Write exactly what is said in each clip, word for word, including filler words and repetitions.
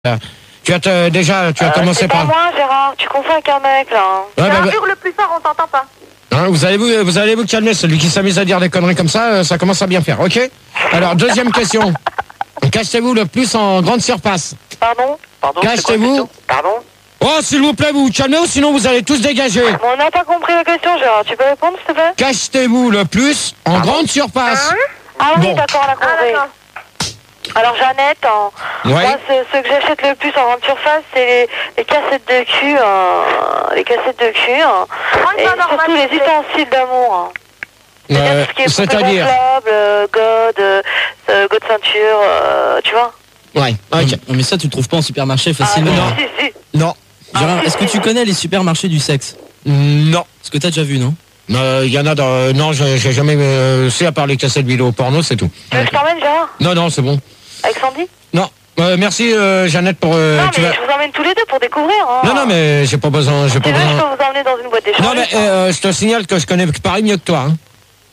Tu as te, déjà, tu as Euh, commencé c'est pas par. moi, Gérard. Tu confonds avec un mec, là. Hein. Ouais, Gérard, bah, bah, hurle plus fort, on t'entend pas. hein, vous allez vous, vous allez vous calmer. Celui qui s'amuse à dire des conneries comme ça, euh, ça commence à bien faire. Ok. Alors deuxième question. Cachetez-vous le plus en grande surface. Pardon Pardon, c'est quoi la Cachetez-vous. question Pardon Oh, s'il vous plaît, vous vous calmez ou sinon vous allez tous dégager. Bon, on n'a pas compris la question, Gérard. Tu peux répondre, s'il te plaît? Cachetez-vous le plus en grande surface. Ah oui, Bon. d'accord, la Ah, compris. d'accord. Alors, Jeannette, en... Ouais. moi, ce, ce que j'achète le plus en grande surface, c'est les, les cassettes de cul. Hein. Les cassettes de cul. Hein. Prends une Et fois normal, surtout les s'il te plaît. ustensiles d'amour. Hein. Euh, C'est-à-dire tout ce qui est poupée C'est-à-dire. gonflable, euh, God, euh, euh, God ceinture, euh, tu vois? Ouais. Ok. Non, mais ça, tu le trouves pas en supermarché Ah, facilement. non. hein. Si, si. Non. Gérard, est-ce que tu connais les supermarchés du sexe? Non. Est-ce que t'as déjà vu, non? Il euh, y en a dans. Non, j'ai j'ai jamais. Euh, c'est à part les cassettes vidéo porno, c'est tout. Tu veux que je t'emmène, Gérard? Non, non, c'est bon. Avec Sandy? Non. Euh, merci, euh, Jeannette, pour. Euh, non, tu mais vas- je vous emmène tous les deux pour découvrir. Hein. Non, non, mais j'ai pas besoin. J'ai Si pas tu veux, je besoin. peux vous emmener dans une boîte d'échange. Non, mais euh, je te signale que je connais Paris mieux que toi. Hein.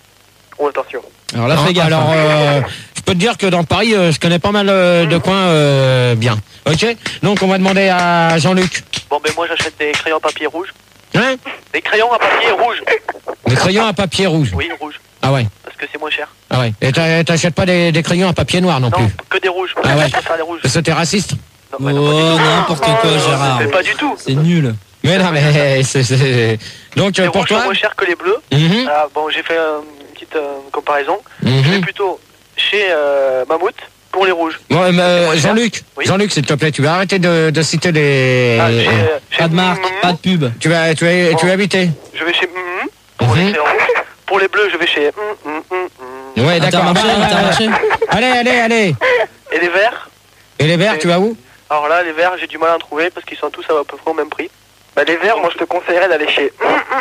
Oh, attention. Alors là, Hein, fais gaffe. alors, hein. euh, je peux te dire que dans Paris, euh, je connais pas mal euh, de coins euh, bien. Ok. Donc, on va demander à Jean-Luc. Bon, ben moi j'achète des crayons à papier rouge. Hein? Des crayons à papier rouge. Des crayons à papier rouge. Oui, rouge. Ah ouais. Parce que c'est moins cher. Ah ouais. Et t'as- t'achètes pas des, des crayons à papier noir non, Non, plus. que des rouges. Ah ouais. Je préfère les rouges. Parce que t'es raciste. Non, mais non, pas du Oh, tout. n'importe quoi, Gérard. Mais pas du tout. C'est nul. Mais non, mais c'est. c'est- Donc, Les euh, pour rouges sont toi. moins chers que les bleus. Mhm, Ah, bon, j'ai fait euh, une petite euh, comparaison. Je vais mhm. plutôt chez euh, Mammouth pour les rouges. Bon, euh, C'est euh, moins cher. Jean-Luc, Oui. Jean-Luc, s'il te plaît, tu vas arrêter de, de citer les. Ah, chez, euh, chez Pas de marque, Mmm, pas de pub. Tu vas, tu vas, tu vas éviter. Je vais chez Mmm pour Mhm. les crayons rouges. Pour les bleus, je vais chez Mmm, Mmm, Mmm, Mmm. Ouais, d'accord. Intermarché, Bah, bah, bah, Intermarché. Allez, allez, allez. Et les verts. Et les verts, tu vas où? Alors là, les verts, j'ai du mal à en trouver parce qu'ils sont tous à peu près au même prix. Bah, les verts, moi je te conseillerais d'aller chez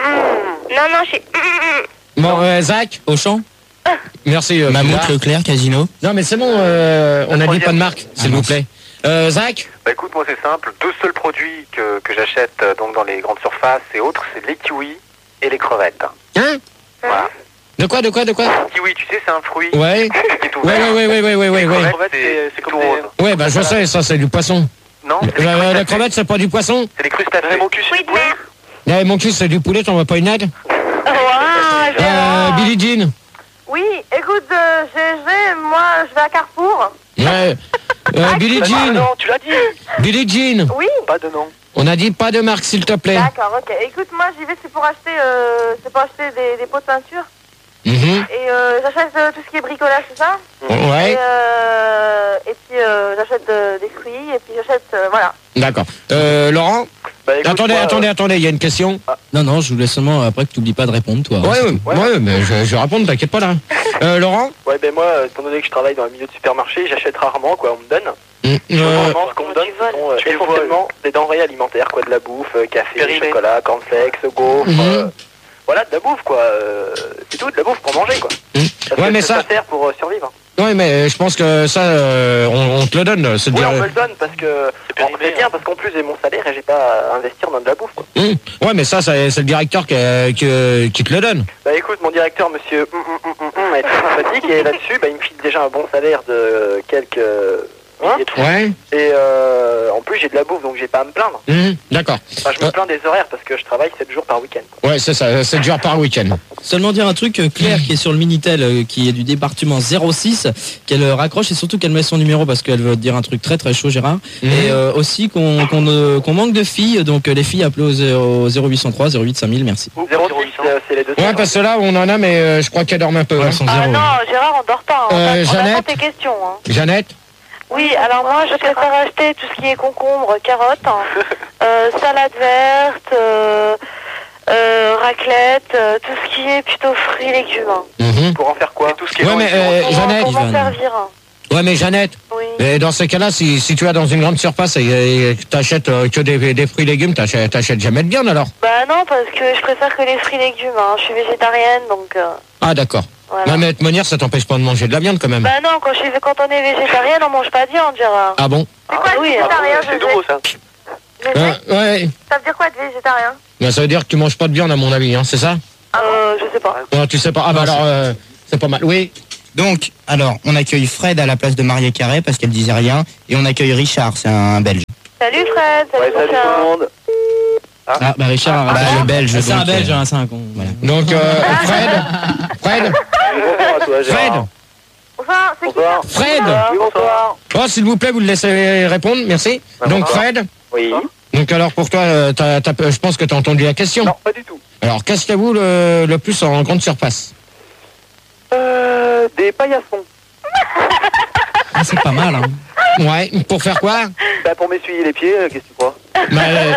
Mmm. Non, non, je suis... Bon, euh, Zach, Auchan, merci. Euh, Mammouth, Pilar. Leclerc, Casino. Non, mais c'est bon, euh, on a dit troisième. pas de marque, s'il Ah, vous mince. plaît. Euh, Zach? Bah écoute, moi c'est simple, deux seuls produits que, que j'achète euh, donc dans les grandes surfaces et autres, c'est les kiwis et les crevettes. Hein? Voilà. De quoi, de quoi, de quoi? Kiwi, tu sais, c'est un fruit Ouais. qui est tout Ouais, vert. ouais, ouais, ouais, ouais, ouais, ouais, Les ouais. crevettes, c'est c'est comme des... rose. Ouais, bah je sais, ça c'est du poisson. Non, c'est des Euh, la crustacés. crevette, c'est pas du poisson? C'est des crustacés. Mon cul, c'est Oui, du de poulet. mer. Eh, mon cul, c'est du poulet, t'en veux pas une aide? Waouh, Euh, Gérard. Billie Jean. Oui, écoute, euh, je je vais, moi, je vais à Carrefour. Ouais. Euh, Billie Bah, Jean. non, tu l'as dit. Billie Jean. Oui, Pas de nom. On a dit pas de marque, s'il te plaît. d'accord, ok. Écoute, moi, j'y vais, c'est pour acheter, euh, c'est pour acheter des, des pots de peinture. Mhm. Et euh, j'achète euh, tout ce qui est bricolage, c'est ça. Et, Ouais. euh, et puis, euh, j'achète euh, des fruits, et puis j'achète, euh, voilà. D'accord. Euh, Laurent? Bah, écoute, Attendez, moi, attendez, attendez, il y a une question. Non, non, je voulais seulement après que tu n'oublies pas de répondre, toi. hein, Ouais, c'est ouais, tout. ouais, mais je, je réponds, t'inquiète pas là. Euh, Laurent? euh, Ouais, ben moi, euh, étant donné que je travaille dans le milieu de supermarché, j'achète rarement, quoi, on me donne. Mm, euh, Normalement, ce qu'on me donne, tu ce sont euh, Tu les essentiellement des denrées alimentaires, quoi, de la bouffe, euh, café, Périmé. chocolat, cornflakes, gaufres, Mhm. euh, voilà, de la bouffe, quoi. euh, c'est tout, de la bouffe pour manger, quoi. Mm. Parce Ouais, que mais ça, ça- sert pour euh, survivre. Ouais, mais je pense que ça, euh, on, on te le donne. C'est Oui, dire. on me le donne parce que périmé, on fait bien, hein. parce qu'en plus j'ai mon salaire et j'ai pas à investir dans de la bouffe, quoi. Mm. Ouais, mais ça, c'est c'est le directeur qui, qui, qui te le donne. Bah écoute, mon directeur, monsieur hum, hum, hum, hum, hum, est très sympathique et là-dessus, bah, il me file déjà un bon salaire de quelques milliers de francs. Ouais. Et euh, en plus, j'ai de la bouffe, donc j'ai pas à me plaindre. Mm, D'accord. Enfin, je me Euh. plains des horaires parce que je travaille sept jours par week-end, quoi. Ouais, c'est ça, c'est dur par week-end. Seulement dire un truc, euh, Claire qui est sur le Minitel, euh, qui est du département zéro six, qu'elle euh, raccroche et surtout qu'elle met son numéro parce qu'elle veut te dire un truc très très chaud, Gérard. Mhm. Et euh, aussi qu'on qu'on euh, qu'on manque de filles, donc euh, les filles appelées au zéro- zéro huit cent trois, zéro huit cinq mille, merci. zéro six, euh, c'est les deux. Ouais, parce que là, on en a, mais euh, je crois qu'elle dorment un peu. Ouais, hein. elles sont Ah zéro. non, Gérard, on dort pas. hein. On, Euh, a- on Jeannette attend tes questions. Hein. Jeannette? Oui, alors moi, je préfère acheter tout ce qui est concombre, carottes, hein, euh, salade verte, euh, euh, raclette, euh, tout ce qui est plutôt fruits et légumes. Hein. Mhm. Pour en faire quoi? Tout ce qui est Ouais, mais euh, Pour, Jeannette. pour m'en Ivan. servir. hein. Ouais, mais Jeannette. Oui. Et dans ces cas-là, si, si tu vas dans une grande surface et, et que t'achètes euh, que des, des fruits et légumes, t'achètes, t'achètes jamais de viande alors? Bah non, parce que je préfère que les fruits et légumes. Hein. Je suis végétarienne, donc euh, Ah, d'accord. voilà. Ouais, mais de manière, ça t'empêche pas de manger de la viande quand même. Bah non, quand, je suis, quand on est végétarienne, on mange pas de viande, Gérard. Ah bon? C'est quoi Ah être oui, végétarien, C'est je nouveau, ça. Euh, Ouais. Ça veut dire quoi être végétarien? Ben, ça veut dire que tu manges pas de viande à mon avis, hein, c'est ça? Euh, je sais pas. Non, tu sais pas. Ah bah Non, alors, euh, c'est pas mal. Oui. Donc, alors, on accueille Fred à la place de Marie Carré parce qu'elle disait rien. Et on accueille Richard, c'est un Belge. Salut Fred, salut Ouais, salut Richard. tout le monde. Ah, bah Richard, Bah, le Belge. c'est un donc, belge, euh, hein, c'est un con. Voilà. Donc, euh, Fred, Fred, Bonsoir à toi, Fred, Gérard. Bonsoir, c'est qui Bonsoir. Fred. Oui, bonsoir. Oh, s'il vous plaît, vous le laissez répondre, merci. Ouais, Donc, bonsoir. Fred, Oui. donc alors pour toi, euh, t'as- t'as- je pense que tu as entendu la question. Non, pas du tout. Alors, qu'achetez-vous le, le plus en grande surface? Euh, des paillassons. Ah, c'est pas mal, hein. Ouais, pour faire quoi? Bah, pour m'essuyer les pieds, euh, qu'est-ce que tu crois? Bah, euh,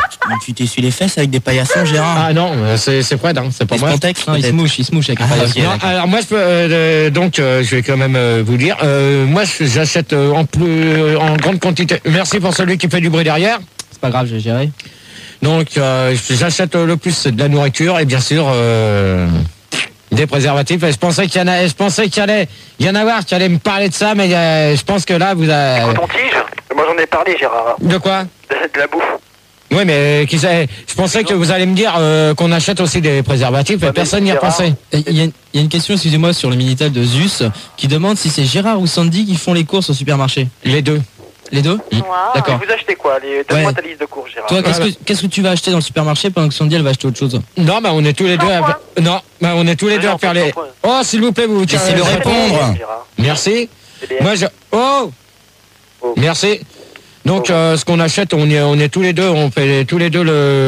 Tu t'essuies les fesses avec des paillassons, Gérard? Ah non, euh, c'est c'est Fred, hein, c'est pas Des moi. Spontex, Non, il se peut-être. mouche, il se mouche avec un Ah, paillasson. ok. Non, d'accord. alors moi je peux euh, euh, donc euh, je vais quand même euh, vous dire euh, moi je- j'achète euh, en plus euh, en grande quantité. Merci pour celui qui fait du bruit derrière. C'est pas grave, j'ai géré. Donc euh, j'achète euh, le plus c'est de la nourriture et bien sûr euh, des préservatifs. Et je pensais qu'il y en a je pensais qu'il y allait il y en avoir qui allait me parler de ça mais euh, je pense que là vous avez Coton-tige. Moi, j'en ai parlé, Gérard. de quoi? De, de la bouffe. Oui mais qui sait, je pensais que vous allez me dire euh, qu'on achète aussi des préservatifs et Ouais, personne n'y mais a c'est pensé. Et Il y, a une- il y a une question, excusez-moi, sur le Minitel de Zeus, qui demande si c'est Gérard ou Sandy qui font les courses au supermarché. Les deux. Les deux Wow. D'accord. Vous achetez quoi les... Donne-moi Ouais. ta liste de courses, Gérard. Toi, qu'est-ce Ouais, que, qu'est-ce que tu vas acheter dans le supermarché pendant que Sandy, elle va acheter autre chose? Non bah on est tous les deux à... non bah on est tous les deux à faire les. Oh s'il vous plaît vous Laissez-le euh, répondre. Gérard. Merci. C'est des- Moi, je... Oh, Oh. Merci. Donc, euh, ce qu'on achète, on est, on est tous les deux, on fait tous les deux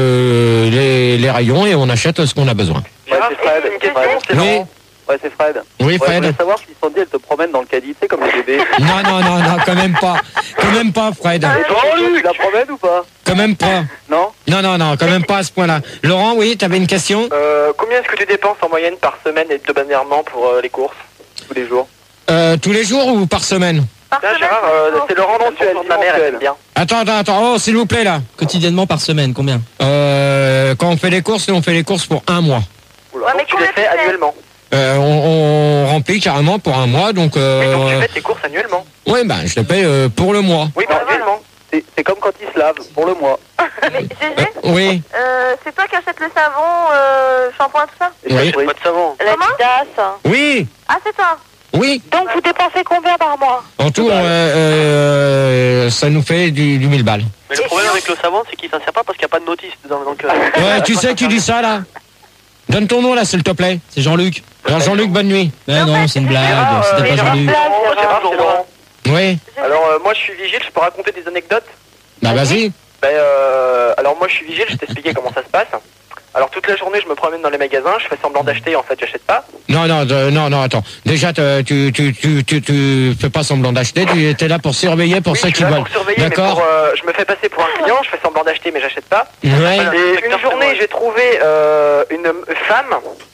le, les, les rayons et on achète ce qu'on a besoin. Ouais, c'est Fred. Et- et- Fred, c'est Oui. Laurent. Ouais, c'est Fred. Oui, Ouais, je Fred. voulais savoir si Sandy, elle te promène dans le caddie, tu sais, comme les bébés. Non, non, non, non, quand même pas. Quand même pas, Fred. Et toi, tu la promènes ou pas? Quand même pas. Non? Non, non, non, quand même pas à ce point-là. Laurent, oui, t'avais une question? Euh, combien est-ce que tu dépenses en moyenne par semaine hebdomadairement pour euh, les courses? Tous les jours. Euh, tous les jours ou par semaine? Par Tiens, semaine, Gérard, tous les euh, jours. c'est Laurent mensuel. Ma mère, elle aime bien. Attends, attends, attends. Oh, s'il vous plaît, là. Quotidiennement par semaine, combien? Euh, quand on fait les courses, nous, on fait les courses pour un mois. Oula, Ouais, donc mais tu les combien fais tu fais annuellement. Euh, on, on remplit carrément pour un mois, donc... Oui, donc tu Euh, fais tes courses annuellement. ouais, bah, je le paye euh, pour le mois. Oui, bah, annuellement. C'est c'est comme quand ils se lavent, pour le mois. Mais Gégé, Oui. euh, c'est toi qui achètes le savon, euh, shampoing, tout ça? Et Oui. t'achètes pas de savon. La Didas. Oui. Ah, c'est toi. Oui. Donc vous dépensez combien par mois? En tout, euh, euh, ça nous fait du, du mille balles. Mais le problème avec le savon, c'est qu'il s'en sert pas parce qu'il n'y a pas de notice dedans. Donc, euh, Ouais, tu sais qui dit ça, là? Donne ton nom, là, s'il te plaît. C'est Jean-Luc. Alors, Jean-Luc, bonne nuit. Mais non, c'est une blague, Gérard, c'était euh, pas Gérard, Jean-Luc. Gérard, Gérard, c'est Laurent. Oui. Alors, euh, moi, je suis vigile, je peux raconter des anecdotes. Bah, vas-y. Ben, euh, alors, moi, je suis vigile, je vais t'expliquer comment ça se passe. Alors, toute la journée, je me promène dans les magasins, je fais semblant d'acheter, en fait, j'achète pas. Non, non, de- non, non, attends. Déjà, te- tu, tu, tu, tu, tu fais pas semblant d'acheter. Tu es là pour surveiller pour Oui, ceux je qui suis là veulent. pour surveiller, mais D'accord. pour, euh, je me fais passer pour un client, je fais semblant d'acheter, mais j'achète pas. Ouais. Et une journée, j'ai trouvé euh, une femme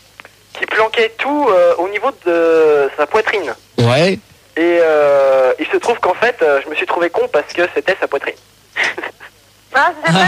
qui planquait tout euh, au niveau de sa poitrine. Ouais. Et euh, il se trouve qu'en fait, euh, je me suis trouvé con parce que c'était sa poitrine. Ah, c'est très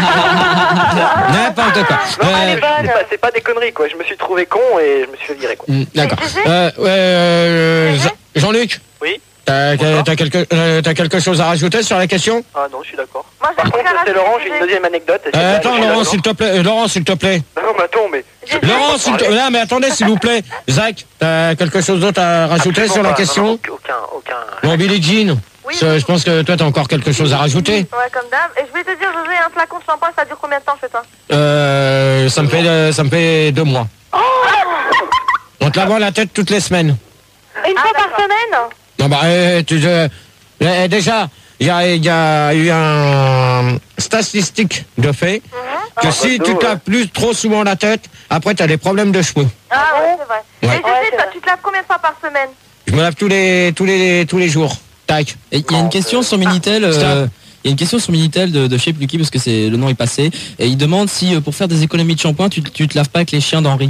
bon. N'importe quoi. Non, Euh, mais c'est pas, c'est pas des conneries, quoi. Je me suis trouvé con et je me suis fait virer, quoi. mm, D'accord. Gégé Euh, ouais, euh, Jean- Jean-Luc. Oui. T'as Bonsoir. t'as quelque, euh, t'as quelque chose à rajouter sur la question? Ah non, je suis d'accord. Moi, j'ai Par un truc contre, à c'est rajouter, Laurent, j'ai une Gégé. deuxième anecdote. Et c'est Euh, pas- attends, je suis Laurent, d'accord. s'il te plaît. euh, Laurent, s'il te plaît. Non, mais attends, mais... Gégé, Laurent, s'il te... Non, mais attendez, s'il vous plaît. Zach, t'as quelque chose d'autre à rajouter Absolument sur la pas. question? Non, non, aucun, aucun... Bon, Billie Jean, Oui, je je pense que toi, t'as encore quelque chose à rajouter. Ouais, comme d'hab. Et je vais te dire, José, un flacon de shampoing, ça dure combien de temps chez toi? Euh, ça me fait, euh, ça me fait deux mois. On te lave la tête toutes les semaines. Une Ah, fois par d'accord. Ah, semaine? Non, bah, euh, tu, euh, euh, déjà, il y a, il y a eu un statistique de fait que Ah, si bah, tu te ouais. laves plus trop souvent la tête, après, t'as des problèmes de cheveux. Ah ouais, c'est vrai. Ouais. Et Ouais, José, c'est toi, vrai. tu te laves combien de fois par semaine? Je me lave tous les, tous les, tous les jours. Tac. Et il y a une question sur Minitel. euh, Il y a une question sur Minitel de, de chez Plucky parce que c'est le nom est passé et il demande si euh, pour faire des économies de shampoing tu, tu te laves pas avec les chiens d'Henri.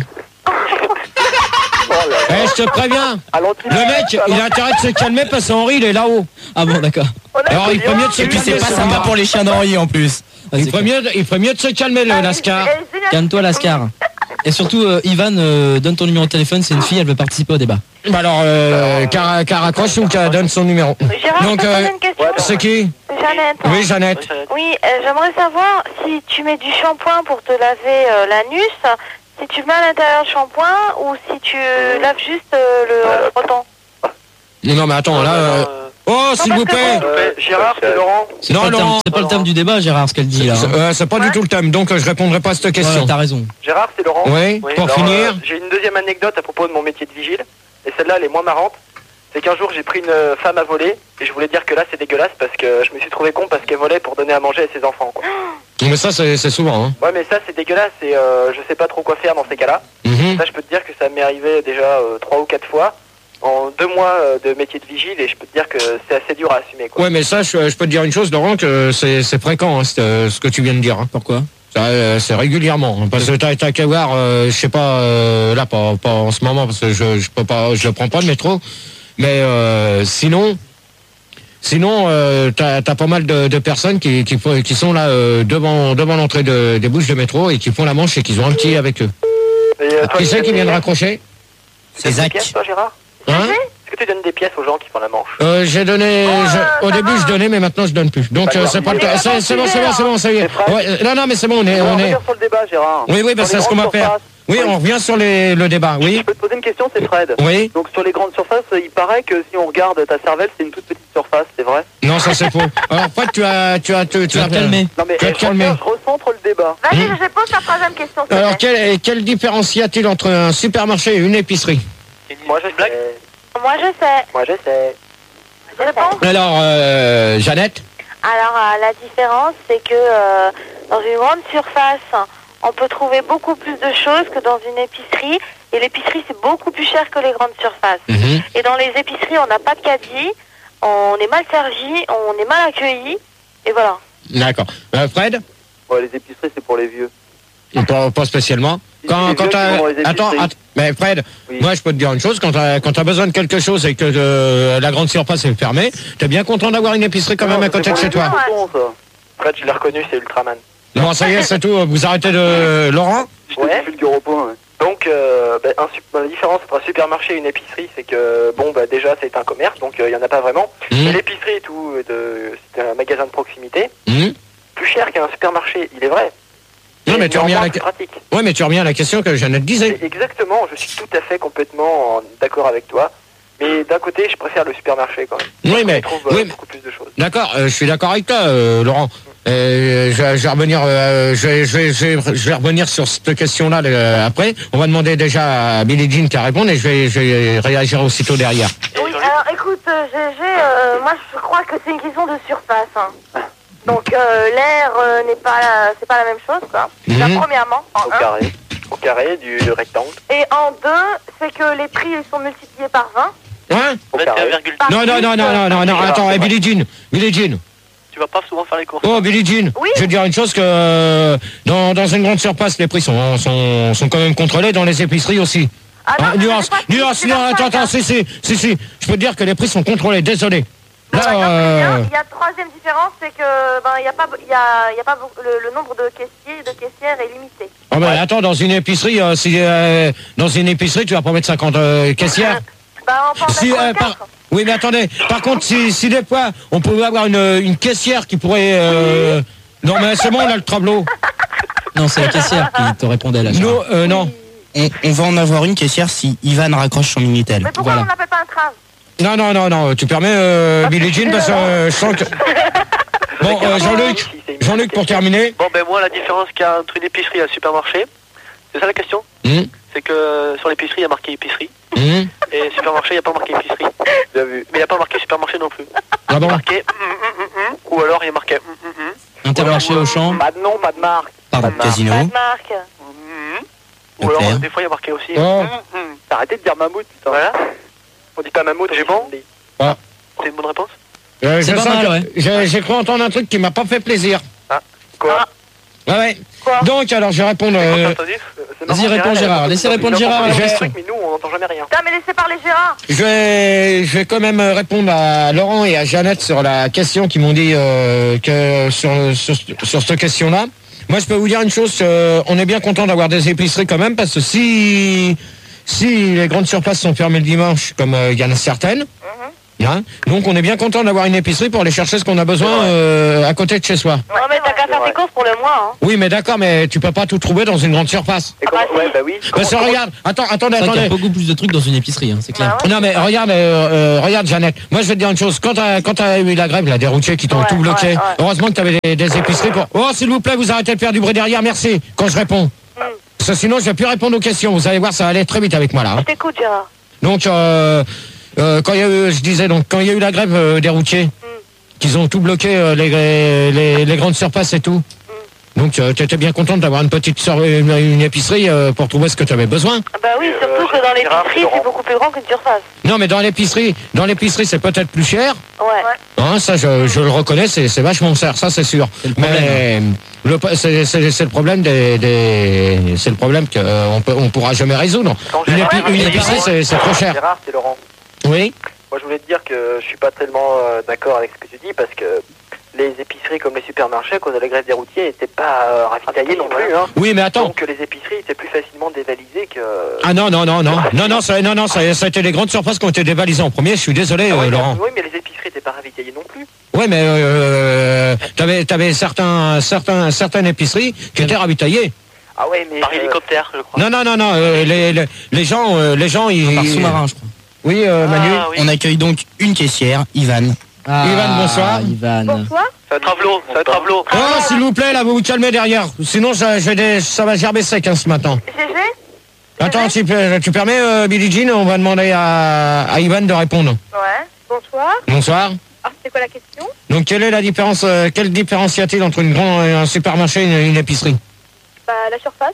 Eh, je te préviens, À l'anti- le mec, il a intérêt de se calmer parce qu'Henri, il est là-haut. Ah bon d'accord. Alors, il ferait mieux de se Et puis c'est calmer. pas ce sympa gars. pour les chiens d'Henri en plus. Ah, Il c'est ferait mieux, de- il ferait mieux de se calmer, le Lascar. Eh, génial. Calme-toi Lascar. Et surtout euh, Ivan euh, donne ton numéro de téléphone, c'est une fille, elle veut participer au débat. Bah alors, euh, qu'elle qu'elle raccroche ou qu'elle donne son numéro. Gérard, Donc, je te pose euh, une question. C'est qui? Jeannette. Oui, Jeannette. Oui, euh, j'aimerais savoir si tu mets du shampoing pour te laver euh, l'anus, si si tu mets à l'intérieur le shampoing ou si tu laves juste euh, le frottant. Non, mais attends, là... euh, Oh, s'il vous plaît Euh, Gérard, c'est Laurent. C'est Non, pas, le thème- Laurent. c'est pas le thème du débat, Gérard, ce qu'elle dit là. C'est hein. euh, c'est pas du tout le thème, donc euh, je répondrai pas à cette question. Ouais, t'as raison. Gérard, c'est Laurent. Oui, pour Alors, finir. euh, j'ai une deuxième anecdote à propos de mon métier de vigile. Et celle-là, elle est moins marrante. C'est qu'un jour, j'ai pris une euh, femme à voler. Et je voulais dire que là, c'est dégueulasse parce que je me suis trouvé con parce qu'elle volait pour donner à manger à ses enfants, quoi. Mais ça, c'est c'est souvent. Hein. Ouais, mais ça, c'est dégueulasse et euh, je sais pas trop quoi faire dans ces cas-là. Mhm. Ça, je peux te dire que ça m'est arrivé déjà euh, trois ou quatre fois en deux mois euh, de métier de vigile et je peux te dire que c'est assez dur à assumer, quoi. Ouais, mais ça, je, je peux te dire une chose, Laurent, que c'est c'est fréquent, hein, c'est, euh, ce que tu viens de dire. Hein. Pourquoi? Ça, euh, c'est régulièrement. Hein, parce que t'as t'as qu'à voir, euh, je sais pas, euh, là, pas, pas en ce moment, parce que je, je peux pas, je prends pas le métro. Mais euh, sinon, sinon, euh, t'as as pas mal de, de personnes qui, qui, font- qui sont là euh, devant, devant l'entrée de, des bouches de métro et qui font la manche et qui ont un petit avec eux. Et, euh, toi, Qui tu c'est donnes qui vient de des- raccrocher? tu C'est donnes des Zach. pièces, toi, Gérard? Hein Est-ce que tu donnes des pièces aux gens qui font la manche? euh, J'ai donné. Oh, je- au ça début, va. je donnais, mais maintenant, je donne plus. Donc, Pas euh, grave. c'est pas le On est cas. C'est c'est bon, c'est bon, c'est bon, ça y est. C'est frais. Ouais, euh, non, non, mais c'est bon, on est, On on va est. revenir sur le débat, Gérard. Oui, oui, bah, Sur c'est les ce qu'on va grandes faire. surfaces. Oui, on revient sur les, le débat. Oui, Je peux te poser une question, c'est Fred. oui. Donc sur les grandes surfaces, il paraît que si on regarde ta cervelle, c'est une toute petite surface, c'est vrai? Non, ça c'est faux. Alors, Fred, tu as, tu as, tu, Tu vas as te calmer. Non mais Tu vas te je, reviens, calmer. je recentre le débat. Vas-y, Hmm. je pose la troisième question. s'il te Alors, plaît. quelle, quelle différence y a-t-il entre un supermarché et une épicerie? Moi je sais. Moi, je sais. Moi je sais. Je réponds. Alors, euh, Jeannette? Alors, euh, la différence, c'est que euh, dans une grande surface, on peut trouver beaucoup plus de choses que dans une épicerie. Et l'épicerie, c'est beaucoup plus cher que les grandes surfaces. Mhm. Et dans les épiceries, on n'a pas de caddie, on est mal servi, on est mal accueilli. Et voilà. D'accord. Euh, Fred? Ouais, les épiceries c'est pour les vieux. Pas, pas spécialement. Si, Quand, c'est quand les vieux t'as- qui vont dans les attends, épiceries. attends, mais Fred, Oui. moi je peux te dire une chose, quand t'as quand t'as besoin de quelque chose et que euh, la grande surface est fermée, t'es bien content d'avoir une épicerie quand même à côté de chez toi. Fred, je l'ai reconnu, c'est Ultraman. Bon, ça y est, c'est tout. Vous arrêtez de... Laurent? Ouais. Donc, euh, bah, un, sup- la différence entre un supermarché et une épicerie, c'est que, bon, bah, déjà, c'est un commerce, donc il n'y en a pas vraiment. Mhm. Et l'épicerie et tout, euh, de, c'est un magasin de proximité, Mhm. plus cher qu'un supermarché, il est vrai. Non, mais tu reviens à la... plus pratique. Ouais, mais tu reviens à la question que Jeannette disait. Et exactement, je suis tout à fait complètement en- d'accord avec toi. Mais d'un côté, je préfère le supermarché quand même. Oui, Parce qu'on mais- y trouve oui, euh, mais- beaucoup plus de choses. D'accord, euh, je suis d'accord avec toi, euh, Laurent. Euh, je, vais- je vais revenir, euh, je, vais, je, vais, je, vais, je vais revenir sur cette question-là euh, après. On va demander déjà à Billie Jean qui répond et je vais, je vais réagir aussitôt derrière. Oui, alors écoute, euh, G G, euh, moi je crois que c'est une question de surface. hein. Donc euh, l'air euh, n'est pas, la- c'est pas la même chose, quoi. Ça, Mhm. premièrement, en Au un. carré. Au carré du, du rectangle. Et en deux, c'est que les prix ils sont multipliés par vingt. Hein? Au carré. Par Non, non, plus, non, non, euh, non, non, non, attends, eh, Billie Jean, Billie Jean. Tu vas pas souvent faire les courses. Oh, Billie Jean, Oui. je vais te dire une chose que euh, dans, dans une grande surface, les prix sont, sont, sont quand même contrôlés, dans les épiceries aussi. Ah non, Ah, mais nuance, c'est pas- nuance, c'est nuance, pas attends, ça, attends, hein. si, si, si, si, je peux te dire que les prix sont contrôlés, désolé. Bon, Là, bah, non, très euh, bien. Il y a troisième différence, c'est que ben il y a pas, il y a, il y a pas beaucoup- le, le nombre de caissiers et de caissières est limité. oh, ben, attends, dans une épicerie, euh, si, euh, dans une épicerie, tu vas pas mettre cinquante euh, caissières. Bah on peut en Si, mettre euh, quatre. par- Oui, mais attendez, par contre, si, si des fois, on pouvait avoir une, une caissière qui pourrait... euh, Non, mais c'est bon, on a le tableau. Non, c'est la caissière qui te répondait là. Non, euh, non. On, on va en avoir une caissière si Ivan raccroche son Minitel. Mais pourquoi Voilà. on n'appelle pas un train? Non, non, non, non, tu permets, euh, Billie Jean, parce que euh, je sens que... Bon, euh, Jean-Luc, Jean-Luc, pour terminer. Bon, ben moi, la différence qu'il y a entre une épicerie et un supermarché, c'est ça la question? Hum, C'est que sur l'épicerie, il y a marqué épicerie, hum, et supermarché, il n'y a pas marqué épicerie. Bien vu. Mais il n'y a pas marqué supermarché non plus. ah bon. Marqué hum, hum, hum, hum, ou alors il y a marqué hum, hum, hum, Intermarché au champ. Pas de nom, pas de marque. Pardon, Pas de marque. Casino. Pas de marque. hum, hum. Ou Leclerc. alors, des fois, il y a marqué aussi Oh. hum, hum. Arrêtez de dire mammouth, putain. Voilà, On dit pas mammouth, C'est bon on dit- c'est une bonne réponse? Euh, C'est je pas sens mal, que- ouais. j'ai- J'ai cru entendre un truc qui m'a pas fait plaisir. Quoi Ouais, ouais. Quoi? Donc, alors, je vais répondre... T'as euh, entendu? C'est Vas-y, marrant, réponds, elle, Gérard. elle, Laissez elle, répondre elle, Gérard à la elle, question. Mais nous, on n'entend jamais rien. Putain, mais laissez parler Gérard. Je vais, je vais quand même répondre à Laurent et à Jeannette sur la question qu'ils m'ont dit euh, que sur, sur, sur cette question-là. Moi, je peux vous dire une chose, euh, on est bien content d'avoir des épiceries quand même, parce que si, si les grandes surfaces sont fermées le dimanche, comme euh, il y en a certaines, Hein, donc on est bien content d'avoir une épicerie pour aller chercher ce qu'on a besoin euh, à côté de chez soi. Non, mais t'as qu'à faire tes courses pour le mois. Hein. Oui, mais d'accord, mais tu peux pas tout trouver dans une grande surface. Et comment... Ah bah, ouais, bah oui. Parce que regarde, attends, attendez, C'est vrai qu'il y attendez. a beaucoup plus de trucs dans une épicerie, hein, c'est clair. Bah ouais. Non mais regarde, euh, euh, regarde Jeannette. Moi je vais te dire une chose. Quand t'as quand t'as eu la grève, là, des routiers qui t'ont Ouais, tout bloqué. ouais, ouais. Heureusement que t'avais des, des épiceries pour. Oh s'il vous plaît, vous arrêtez de faire du bruit derrière. Merci. Quand je réponds. Mm. Parce que sinon je vais plus répondre aux questions. Vous allez voir, ça va aller très vite avec moi là. hein. Je t'écoute, Gérard. Donc euh, euh, quand il y a eu, je disais donc quand il y a eu la grève euh, des routiers, qu'ils ont tout bloqué euh, les, les les grandes surfaces et tout. Donc euh, tu étais bien contente d'avoir une petite sur- une, une épicerie euh, pour trouver ce que tu avais besoin. Ah bah oui, Et, surtout euh, que dans Gérard, l'épicerie, Laurent. c'est beaucoup plus grand qu'une surface. Non mais dans l'épicerie, dans l'épicerie c'est peut-être plus cher. Ouais. Hein, ça je, je le reconnais, c'est c'est vachement cher, ça c'est sûr. C'est le problème, Mais le c'est c'est c'est le problème des, des c'est le problème que euh, on peut on pourra jamais résoudre. Quand Une, Gérard- épi- une épicerie c'est c'est trop cher. Gérard, c'est Laurent. Oui. Moi, je voulais te dire que je suis pas tellement euh, d'accord avec ce que tu dis parce que les épiceries comme les supermarchés, à cause de la grève des routiers, n'étaient pas euh, ravitaillés non plus. Hein. Oui mais attends. Donc les épiceries étaient plus facilement dévalisées que... Ah non non non non non non ça non non ça, ça a été les grandes surfaces qui ont été dévalisées en premier. Je suis désolé Ah euh, oui, mais- Laurent. oui, mais les épiceries n'étaient pas ravitaillées non plus. Oui mais euh, t'avais t'avais certains certains certaines épiceries qui étaient ravitaillées. Ah ouais, mais... Par euh, hélicoptère, je crois. Non non non non euh, les, les les gens euh, les gens ils. Par sous-marin, je crois. Oui euh, Manu. Ah, oui. On accueille donc une caissière, Ivan. Ivan, bonsoir. Ivan. Bonsoir. Ça va être un vlog, ça va être un vlog. Oh, s'il vous plaît, là, vous vous calmez derrière. Sinon, ça, je vais des- ça va gerber sec hein, ce matin. G G Attends, tu, peux- tu permets, euh, Billie Jean, on va demander à, à Ivan de répondre. Ouais. Bonsoir. Bonsoir. Ah, c'est quoi la question? Donc, quelle est la différence, euh, quelle différence y a-t-il entre une grande, un supermarché et une, une épicerie? Bah, la surface.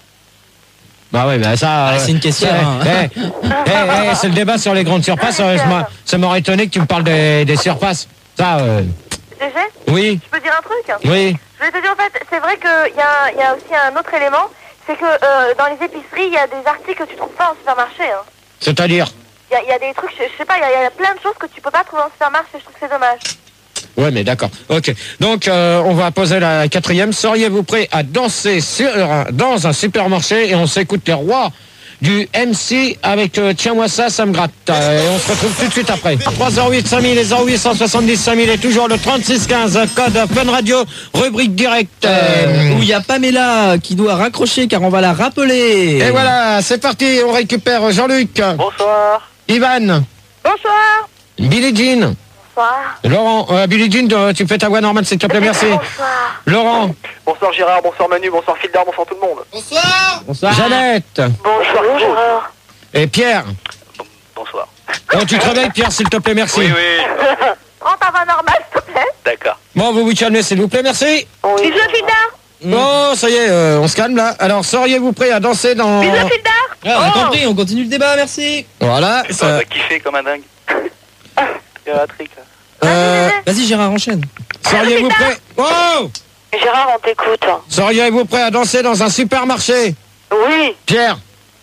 Bah ouais, bah ça... Ah, euh, c'est une caissière, ça- hein. eh, eh, eh, c'est le débat sur les grandes surfaces. euh, je m'a- ça m'aurait étonné que tu me parles des, des surfaces. Ça, euh, G G, oui, je peux dire un truc? oui. Je vais te dire, en fait, c'est vrai qu'il y a, y a aussi un autre élément, c'est que euh, dans les épiceries, il y a des articles que tu trouves pas en supermarché. Hein. C'est-à-dire? Il y a, y a des trucs, je, je sais pas, il y, a- y a plein de choses que tu peux pas trouver en supermarché, je trouve que c'est dommage. Ouais, mais d'accord. Ok. Donc, euh, on va poser la quatrième. Seriez-vous prêt à danser sur, dans un supermarché et on s'écoute les rois du M C avec euh, Tiens-moi ça, ça me gratte. Euh, et on se retrouve tout de suite après. trois zéro huit cinq mille et zéro huit cent soixante-dix cinq mille et toujours le trente-six quinze, code Fun Radio, rubrique directe. Euh, où il y a Pamela qui doit raccrocher car on va la rappeler. Et voilà, c'est parti. On récupère Jean-Luc, Bonsoir. Ivan, Bonsoir. Billie Jean, Bonsoir. Laurent. Euh, Billie Jean, euh, tu fais ta voix normale, s'il te plaît, merci. Bonsoir. Laurent, Bonsoir Gérard, bonsoir Manu, bonsoir Fildar, bonsoir tout le monde. Bonsoir. Jeannette Bonjour, Gérard. et Pierre. Bonsoir. Oh, tu te réveilles, Pierre, s'il te plaît, merci. Oui, oui. Prends ta voix normale, s'il te plaît. D'accord. Bon, vous vous calmez, s'il vous plaît, merci. Bisous, Fildar. Bon, ça y est, euh, on se calme là. Alors, seriez-vous prêt à danser dans... Bisous, Fildar. Ah, on a compris, on continue le débat, merci. Voilà, Ça ça... va kiffer comme un dingue. Il y a un trick là. Euh, Vas-y Gérard, enchaîne. seriez-vous prêt... Oh Gérard, on t'écoute. Seriez-vous prêt à danser dans un supermarché? Oui. Pierre.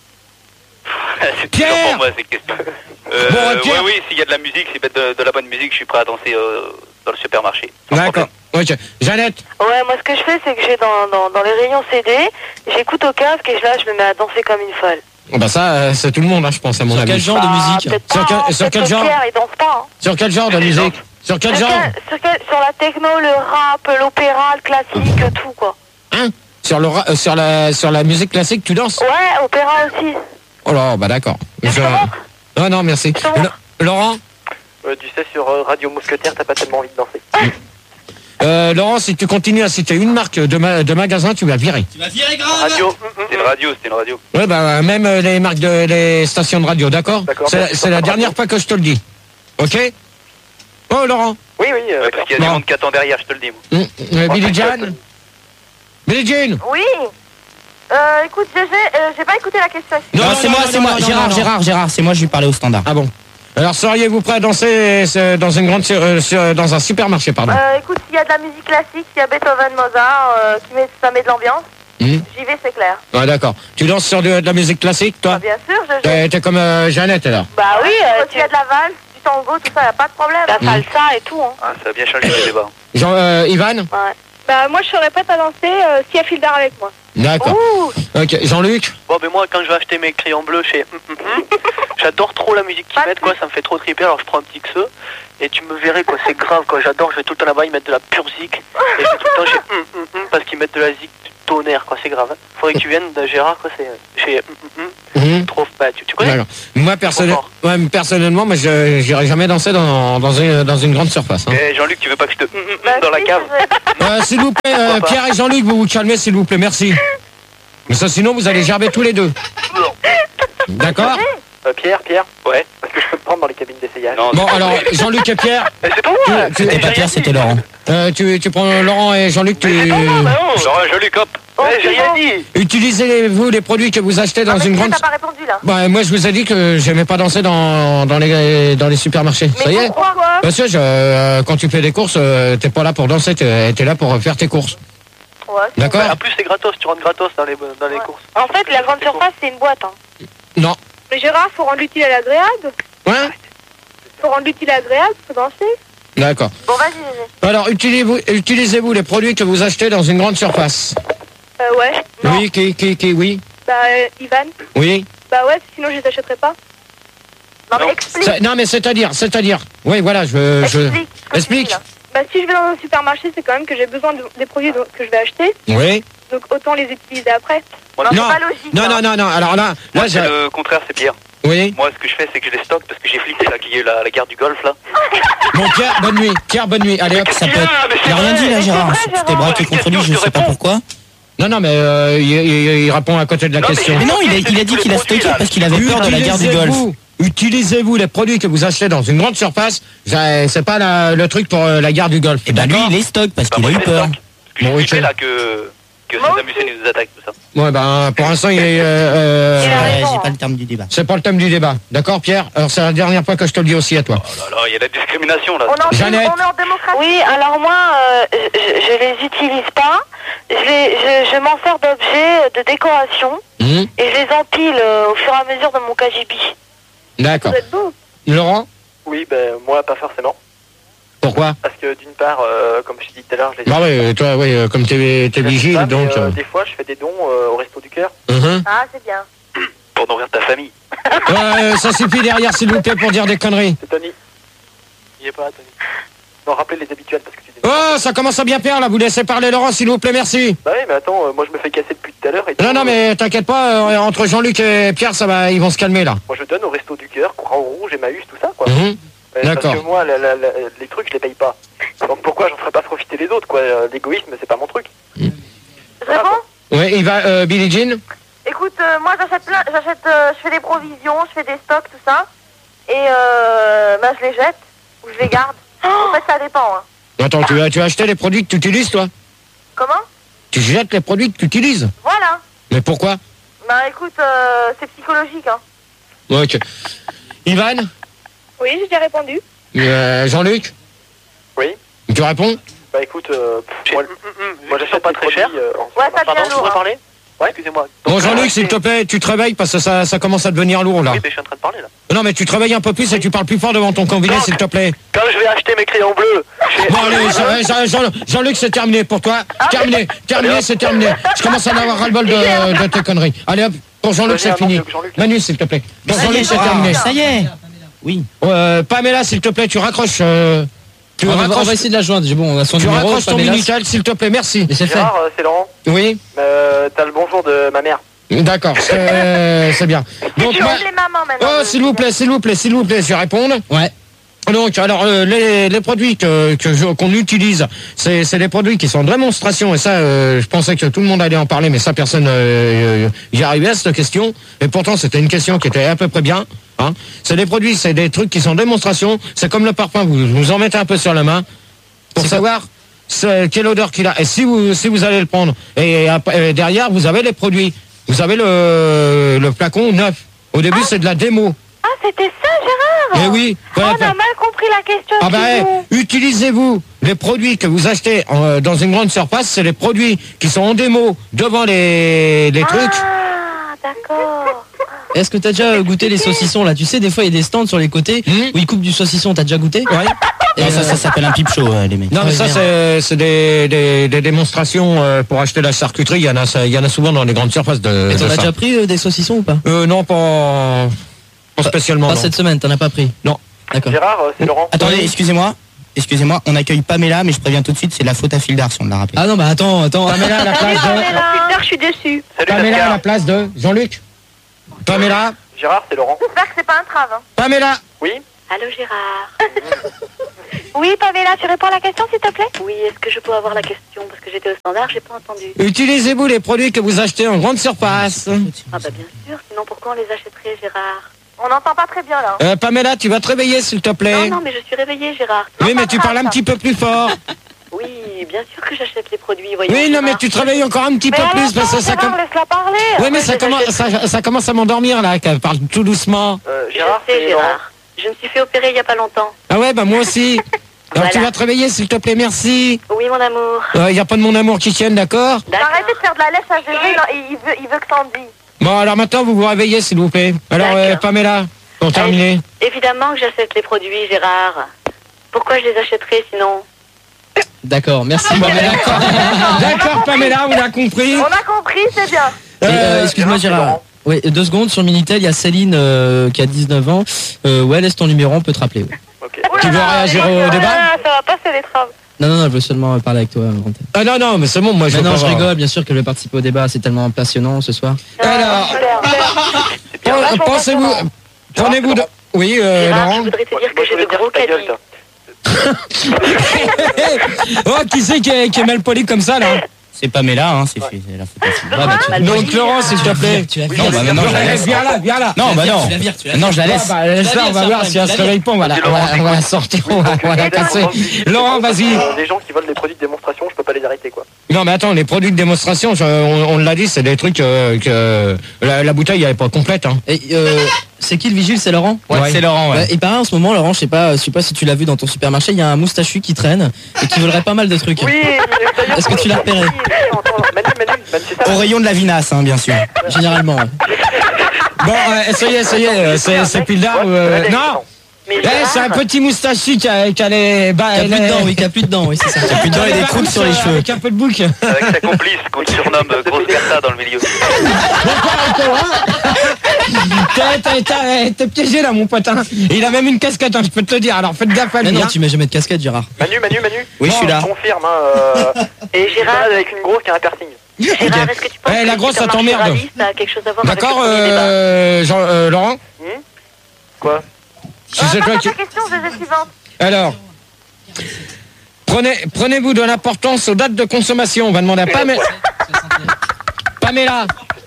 C'est Pierre toujours pour moi ces questions. Euh, Bon, euh, Pierre. Oui, oui, s'il y a de la musique, s'il y a de, de la bonne musique, je suis prêt à danser euh, dans le supermarché. Sans D'accord. Ok. Jeannette. Ouais, moi, ce que je fais, c'est que j'ai dans, dans, dans les rayons C D, j'écoute au casque et là, je me mets à danser comme une folle. Oh, bah ça, euh, c'est tout le monde, hein, je pense, à mon Sur avis. quel genre de Ah, musique? peut-être Sur pas, quel- hein, sur peut-être quel que genre Pierre, il danse pas. Hein. Sur quel genre de Mais musique? Sur quel Sur, genre? quel- sur, quel- sur la techno, le rap, l'opéra, le classique, tout, quoi. Hein? Sur, le, ra- euh, sur, la, sur la musique classique, tu danses? Ouais, opéra aussi. Oh là, bah d'accord. Je te montre. Non, non, merci. Je te montre. Le- Laurent Euh, tu sais, sur euh, Radio Mousquetaire, t'as pas tellement envie de danser. euh, Laurent, si tu continues à citer une marque de, ma- de magasin, tu vas virer. Radio, c'était une radio, c'était une radio. Ouais, bah même euh, les marques de les stations de radio, d'accord? D'accord, C'est merci, c'est la sur dernière radio. fois que je te le dis. Ok? Oh, Laurent. Oui, oui, euh, Ouais, parce qu'il y a Bon. du monde qui attend derrière, je te le dis. Moi. Hum, euh, Billie Jean. Billie Jean. Oui. Euh, écoute, G G, euh, j'ai pas écouté la question. Non, Non, non, c'est non, moi, non, c'est non, moi. non, Gérard, non, non. Gérard, Gérard, c'est moi, je lui parlais au standard. Ah bon. Alors, seriez-vous prêt à danser euh, dans une grande sur- euh, sur- dans un supermarché, pardon? Euh, écoute, s'il y a de la musique classique, s'il y a Beethoven, Mozart, euh, qui met, ça met de l'ambiance, Hum. j'y vais, c'est clair. Ouais, d'accord. Tu danses sur de, de la musique classique, Ah, toi? bien sûr, G G. T'es t'es comme euh, Jeannette, alors. Bah oui, euh, s'il y a de la valse, du tango, tout ça, y a pas de problème. La salsa et tout, hein. Ah, ça a bien changé le débat. Jean, euh, Ivan, Ouais. Bah, moi, je serais prête à danser euh, s'il y a fil d'art avec moi. D'accord. Ouh. Ok, Jean-Luc. Bon, mais moi, quand je vais acheter mes crayons bleus chez j'adore trop la musique qu'ils mettent, quoi, ça me fait trop triper, alors je prends un petit X E, et tu me verrais, quoi, c'est grave, quoi, j'adore, je vais tout le temps là-bas, ils mettent de la pure zik, et je vais tout le temps chez hum, hum, hum, parce qu'ils mettent de la zik du tonnerre, quoi, c'est grave, hein. Faudrait que tu viennes de Gérard, quoi, c'est chez hum, hum, hum. Mmh. Trop, bah, tu, tu connais? D'accord. Moi, personnel... ouais, personnellement, moi, je j'irai jamais danser dans, dans, une, dans une grande surface. Hein. Eh, Jean-Luc, tu veux pas que je te hum, hum, hum Bah, dans la si, cave? je- Euh, s'il vous plaît, euh, Pierre et Jean-Luc, vous vous calmez, s'il vous plaît, merci. Mais ça, sinon, vous allez gerber tous les deux. D'accord? Euh, Pierre, Pierre, Ouais. est-ce que je peux te prendre dans les cabines d'essayage? Non, Bon, alors, Jean-Luc et Pierre, mais c'est pas moi! tu- C'était pas Pierre, c'était Laurent. euh, tu, tu prends Laurent et Jean-Luc, tu... Mais non, Jean-Luc, hop! Ouais, j'ai rien dit! Utilisez-vous les produits que vous achetez dans Ah, mais une tu grande... t'as pas répondu, là. Bah, moi, je vous ai dit que j'aimais pas danser dans, dans, les, dans les supermarchés. Mais Ça y est? pourquoi? Parce que je, euh, quand tu fais des courses, euh, t'es pas là pour danser, t'es t'es là pour faire tes courses. Ouais, c'est D'accord? En plus, c'est gratos, tu rentres gratos dans les, dans les Ouais. courses. En fait, la grande surface, c'est une boîte. Hein. Non. Mais Gérard, faut rendre l'utile à l'agréable. Ouais? Faut rendre l'utile agréable, faut danser. D'accord. Bon, vas-y, vas-y. Alors, utilisez-vous utilisez-vous les produits que vous achetez dans une grande surface? Euh, ouais. Non. Oui, qui, qui, qui, oui. Bah, euh, Ivan. Oui. Bah ouais, sinon je les achèterais pas. Non, mais explique. C'est- Non, mais c'est-à-dire, c'est-à dire. Oui, voilà, je... je... Explique. ce que tu Explique. dis, là. Bah, si je vais dans un supermarché, c'est quand même que j'ai besoin de- des produits dont- que je vais acheter. Oui. Donc autant les utiliser après. Voilà. Non, Non. c'est pas logique. Non, hein. non, non, non. Alors là, Moi, là, c'est j'ai... le contraire, c'est pire. Oui. Moi, ce que je fais, c'est que je les stocke parce que j'ai flippé là, qu'il y ait la, la guerre du Golfe là. Bon, Pierre, bonne nuit. Pierre, bonne nuit. Allez, hop. Ça peut être... Ah, mais c'est Il a rien vrai. dit là, Gérard. vrai, Tu t'es Gérard. braqué contre lui, je sais pas pourquoi. Non, non, mais euh, il, il- il répond à côté de la Non, mais- question. Mais non, il a, il a dit qu'il a stocké parce qu'il avait peur de la guerre du Golfe. Utilisez-vous- Utilisez-vous les produits que vous achetez dans une grande surface. C'est c'est pas la- le truc pour euh, la guerre du Golfe. Et bah lui, d'accord? il est stock parce Bah, qu'il moi, a je eu les peur. stocke. Parce que Bon, j'ai flippé ok. là que, que Moi Saddam Hussein nous attaque, tout ça. Ouais, ben, pour l'instant, il est. euh, euh, Il a Ouais, raison, j'ai hein. pas le terme du débat. c'est pas le thème du débat. D'accord, Pierre? Alors, c'est la dernière fois que je te le dis aussi à toi. Oh là là, il y a la discrimination là. On est en, Jeannette. on est en démocratie. Oui, alors moi, euh, je, je les utilise pas. Je, les, je, je m'en sers d'objets de décoration Hum, et je les empile euh, au fur et à mesure de mon K G B. D'accord. Vous êtes beau. Laurent? Oui, ben moi pas forcément. Pourquoi? Parce que d'une part, euh, comme je t'ai dit tout à l'heure, je les Bah ouais, toi, oui, euh, comme t'es t'es je les vigile, pas, mais, donc. euh, euh, des fois, je fais des dons euh, au Resto du Cœur. mhm. Ah, c'est bien. Pour nourrir ta famille. Euh, ça suffit derrière, s'il vous plaît, pour dire des conneries. C'est Tony. Il est pas là, Tony. Non, rappelez les habituels parce que tu dis. Oh, ça commence à bien faire, là. Vous laissez parler Laurent, s'il vous plaît, merci. Bah oui, mais attends, euh, moi je me fais casser depuis tout à l'heure. et Non, tout, non, euh, mais t'inquiète pas, euh, entre Jean-Luc et Pierre, ça va, ils vont se calmer, là. Moi je donne au Resto du Cœur, Croix Rouge, Emmaüs, tout ça, quoi. Mhm. Euh, D'accord. Parce que moi, la- la- la- les trucs, je les paye pas. Donc pourquoi j'en ferais pas profiter les autres, quoi. Euh, L'égoïsme, c'est pas mon truc. Je réponds. Ouais, il va, euh, Billie Jean. Écoute, euh, moi j'achète plein, j'achète, euh, je fais des provisions, je fais des stocks, tout ça. Et euh, bah, je les jette ou je les garde. En fait, ça dépend. Hein. Attends, tu as, tu as acheté les produits que tu utilises, toi? Comment? Tu jettes les produits que tu utilises? Voilà. Mais pourquoi? Bah écoute, euh, c'est psychologique. Hein. Ouais, ok. Ivan? Oui, j'ai déjà répondu. Euh, Jean-Luc? Oui. Tu réponds? Bah écoute, euh, pff, moi, moi j'achète pas des très produits, cher. euh, en- Ouais, ça Pardon, devient tu lourd. pourrais Hein. parler? Ouais, excusez-moi. Bon, Donc, Jean-Luc, euh, s'il te plaît, tu te réveilles parce que ça, ça commence à devenir lourd, là. Oui, mais je suis en train de parler là. Non, mais tu te réveilles un peu plus et tu parles plus fort devant ton combiné, Donc, s'il te plaît. Quand je vais acheter mes crayons bleus, chez- Bon, allez, Jean- Jean- Jean- Jean-Luc, c'est terminé pour toi. Terminé, terminé, c'est terminé. Je commence à en avoir ras-le-bol de, de tes conneries. Allez, hop, pour Jean-Luc, c'est Vas-y, fini. avance, Jean-Luc. Manu, s'il te plaît. Pour Ça y est, Jean-Luc, c'est Gérard, terminé. ça y est. Oui. Euh, Pamela, s'il te plaît, tu raccroches. euh, tu On va, on raccroches, va essayer de la joindre. Bon, on a son tu numéro. raccroches ton Pamela. Minitel, s'il te plaît, merci. Et c'est fait. Gérard, euh, c'est Laurent. Oui, Euh, T'as le bonjour de ma mère. d'accord, c'est c'est bien. Donc, Tu moi- enlèves les mamans maintenant. oh, s'il vous plaît, s'il vous plaît, s'il vous plaît, je vais répondre. Ouais. Donc, alors, euh, les, les produits que que je- qu'on utilise, c'est c'est des produits qui sont de démonstration. Et ça, euh, je pensais que tout le monde allait en parler, mais ça, personne euh, y arrivait à cette question. Et pourtant, c'était une question qui était à peu près bien. Hein. C'est des produits, c'est des trucs qui sont de démonstration. C'est comme le parfum, vous vous en mettez un peu sur la main pour savoir c'est- quelle odeur qu'il a. Et si vous si vous allez le prendre, et, après- et derrière, vous avez les produits. Vous avez le, le flacon neuf. Au début, c'est de la démo. Ah, c'était ça, Gérard? Eh oui. Ah, voilà. on a mal compris la question. Ah bah, excuse-nous. eh, utilisez-vous les produits que vous achetez en- dans une grande surface, c'est les produits qui sont en démo devant les, les trucs. Ah, d'accord. Est-ce que t'as déjà goûté les saucissons là? Tu sais, des fois il y a des stands sur les côtés Hmm. où ils coupent du saucisson. T'as déjà goûté? Ouais. Non, ça, ça s'appelle un pipe show, euh, les mecs. Non, mais ça, c'est c'est des, des, des démonstrations euh, pour acheter la charcuterie. Il y en a, ça- il y en a souvent dans les grandes surfaces de. Et t'en de as ça. déjà pris euh, des saucissons ou pas? Euh, non, pas, pas spécialement. Pas non. cette semaine, t'en as pas pris? Non. D'accord. Gérard, euh, c'est Laurent. Attendez, excusez-moi. Excusez-moi, on accueille Pamela, mais je préviens tout de suite, c'est la faute à Fildar si on l'a rappelé. Ah non, bah attends, attends. Pamela à la place de. Super, je suis déçue. Salut Pamela à la Pascal. place de Jean-Luc. Pamela. Gérard, c'est Laurent. J'espère que c'est pas un trave. Hein. Pamela. Oui. Allô Gérard. Oui Pamela, tu réponds à la question s'il te plaît? Oui, est-ce que je peux avoir la question parce que j'étais au standard, j'ai pas entendu. Utilisez-vous les produits que vous achetez en grande surface. Ah bah bien sûr, sinon pourquoi on les achèterait Gérard? On n'entend pas très bien là. Euh, Pamela, tu vas te réveiller s'il te plaît. Non, non, mais je suis réveillée Gérard. Oui, Non, mais pas tu grave, parles un ça. petit peu plus fort. Oui, bien sûr que j'achète les produits, voyons. Oui, non, mais Gérard. tu te réveilles encore un petit Mais peu alors, plus parce que ça Gérard, commence. laisse-la parler. Oui, mais Moi, ça je commence, les achète- ça, ça commence à m'endormir là, qu'elle parle tout doucement. Euh, Je Gérard, sais c'est Laurent. Gérard. Je me suis fait opérer il y a pas longtemps. Ah ouais, bah moi aussi. Alors Voilà. tu vas te réveiller s'il te plaît, merci. Oui mon amour. Il n'y a pas de mon amour qui tienne, d'accord? D'accord. Arrêtez de faire de la laisse à Gégé, il, il veut, il veut que Sandy. Bon, alors maintenant vous vous réveillez s'il vous plaît. Alors euh, D'accord. Pamela, pour terminer. Évidemment que j'achète les produits Gérard. Pourquoi je les achèterais sinon? D'accord, merci. Bon, ben, d'accord. D'accord Pamela, on a compris. On a compris, c'est bien. Et, euh, Euh, excuse-moi Gérard, c'est Gérard. Laurent. Oui, deux secondes sur Minitel, il y a Céline euh, qui a dix-neuf ans. Euh, ouais, laisse ton numéro, on peut te rappeler. Ouais. Ok. Tu veux réagir au débat? Ça va pas, c'est des traves. Non, non, non, je veux seulement euh, parler avec toi. Valentin. Ah non, non, mais c'est bon, moi je Mais veux non, pas je voir. rigole, bien sûr que je vais participer au débat, c'est tellement passionnant ce soir. Alors, C'est bien. pen- pensez-vous, prenez-vous de... Oui, euh, Gérard, je Laurent. voudrais te dire Moi, que je j'ai de voulais dire gros ta gueule, caddies. toi. Oh, qui c'est qui est, qui est mal poli comme ça là? C'est Pamela, hein, c'est fait, c'est la faute à Fildar. Ouais, bah, tu, Donc Laurent, s'il te plaît. tu la Oui, vires. Non, bah maintenant je la laisse. Viens là, viens là. Non, bah non. Tu la vires, tu la Non, je la Ah, laisse. bah, laisse-la, on va voir si elle se réveille pas, on va la, on va, on va la sortir, on va, on va la casser. Laurent, vas-y. Euh, Les gens qui volent des produits de démonstration, je peux pas les arrêter quoi. Non mais attends, les produits de démonstration, je- on, on l'a dit, c'est des trucs euh, que la, la bouteille elle est pas complète. Hein. Et, euh, c'est qui le vigile? C'est Laurent? Ouais, Ouais. c'est Laurent, ouais. Ouais, et pareil en ce moment, Laurent, je sais pas, je sais pas si tu l'as vu dans ton supermarché, il y a un moustachu qui traîne et qui volerait pas mal de trucs. Oui, d'ailleurs. Est-ce que tu l'as repéré? Oui, attends, attends, Manu, Manu, Manu, c'est ça. Au rayon de la vinasse, hein, bien sûr. Généralement. Ouais. Bon, euh, ça y est, ça y est, euh, c'est c'est Pildar ou... euh, Ouais, non, Mais eh, c'est un Gérard, petit moustachu qui a, qui a les... Bah, Qui a plus les- de dents, oui, qui a plus de dents, oui, c'est ça. Il y a plus de dents et des croûtes sur les cheveux. Avec un peu de bouc. Avec sa complice qu'on surnomme Grosse Bertha dans le milieu. T'es- t'es- T'es t'es piégé là, mon pote. Hein. Et il a même une casquette, hein, je peux te le dire. Alors faites gaffe à Mais lui. non, hein. tu mets jamais de casquette, Gérard. Manu, Manu, Manu. Oui, je suis là. Je confirme, hein, euh, Et je Gérard, balade avec une grosse qui a un piercing. Gérard, est-ce que tu penses Eh, que la le grosse, ça supermarché t'emmerde. Rallye, ça a quelque chose à voir avec le D'accord, premier débat? euh, Jean, euh, Laurent. Quoi? Si c'est toi qui... Ta question, Gégé suivante. Alors, prenez, prenez-vous de l'importance aux dates de consommation. On va demander à Pamela. Pamela.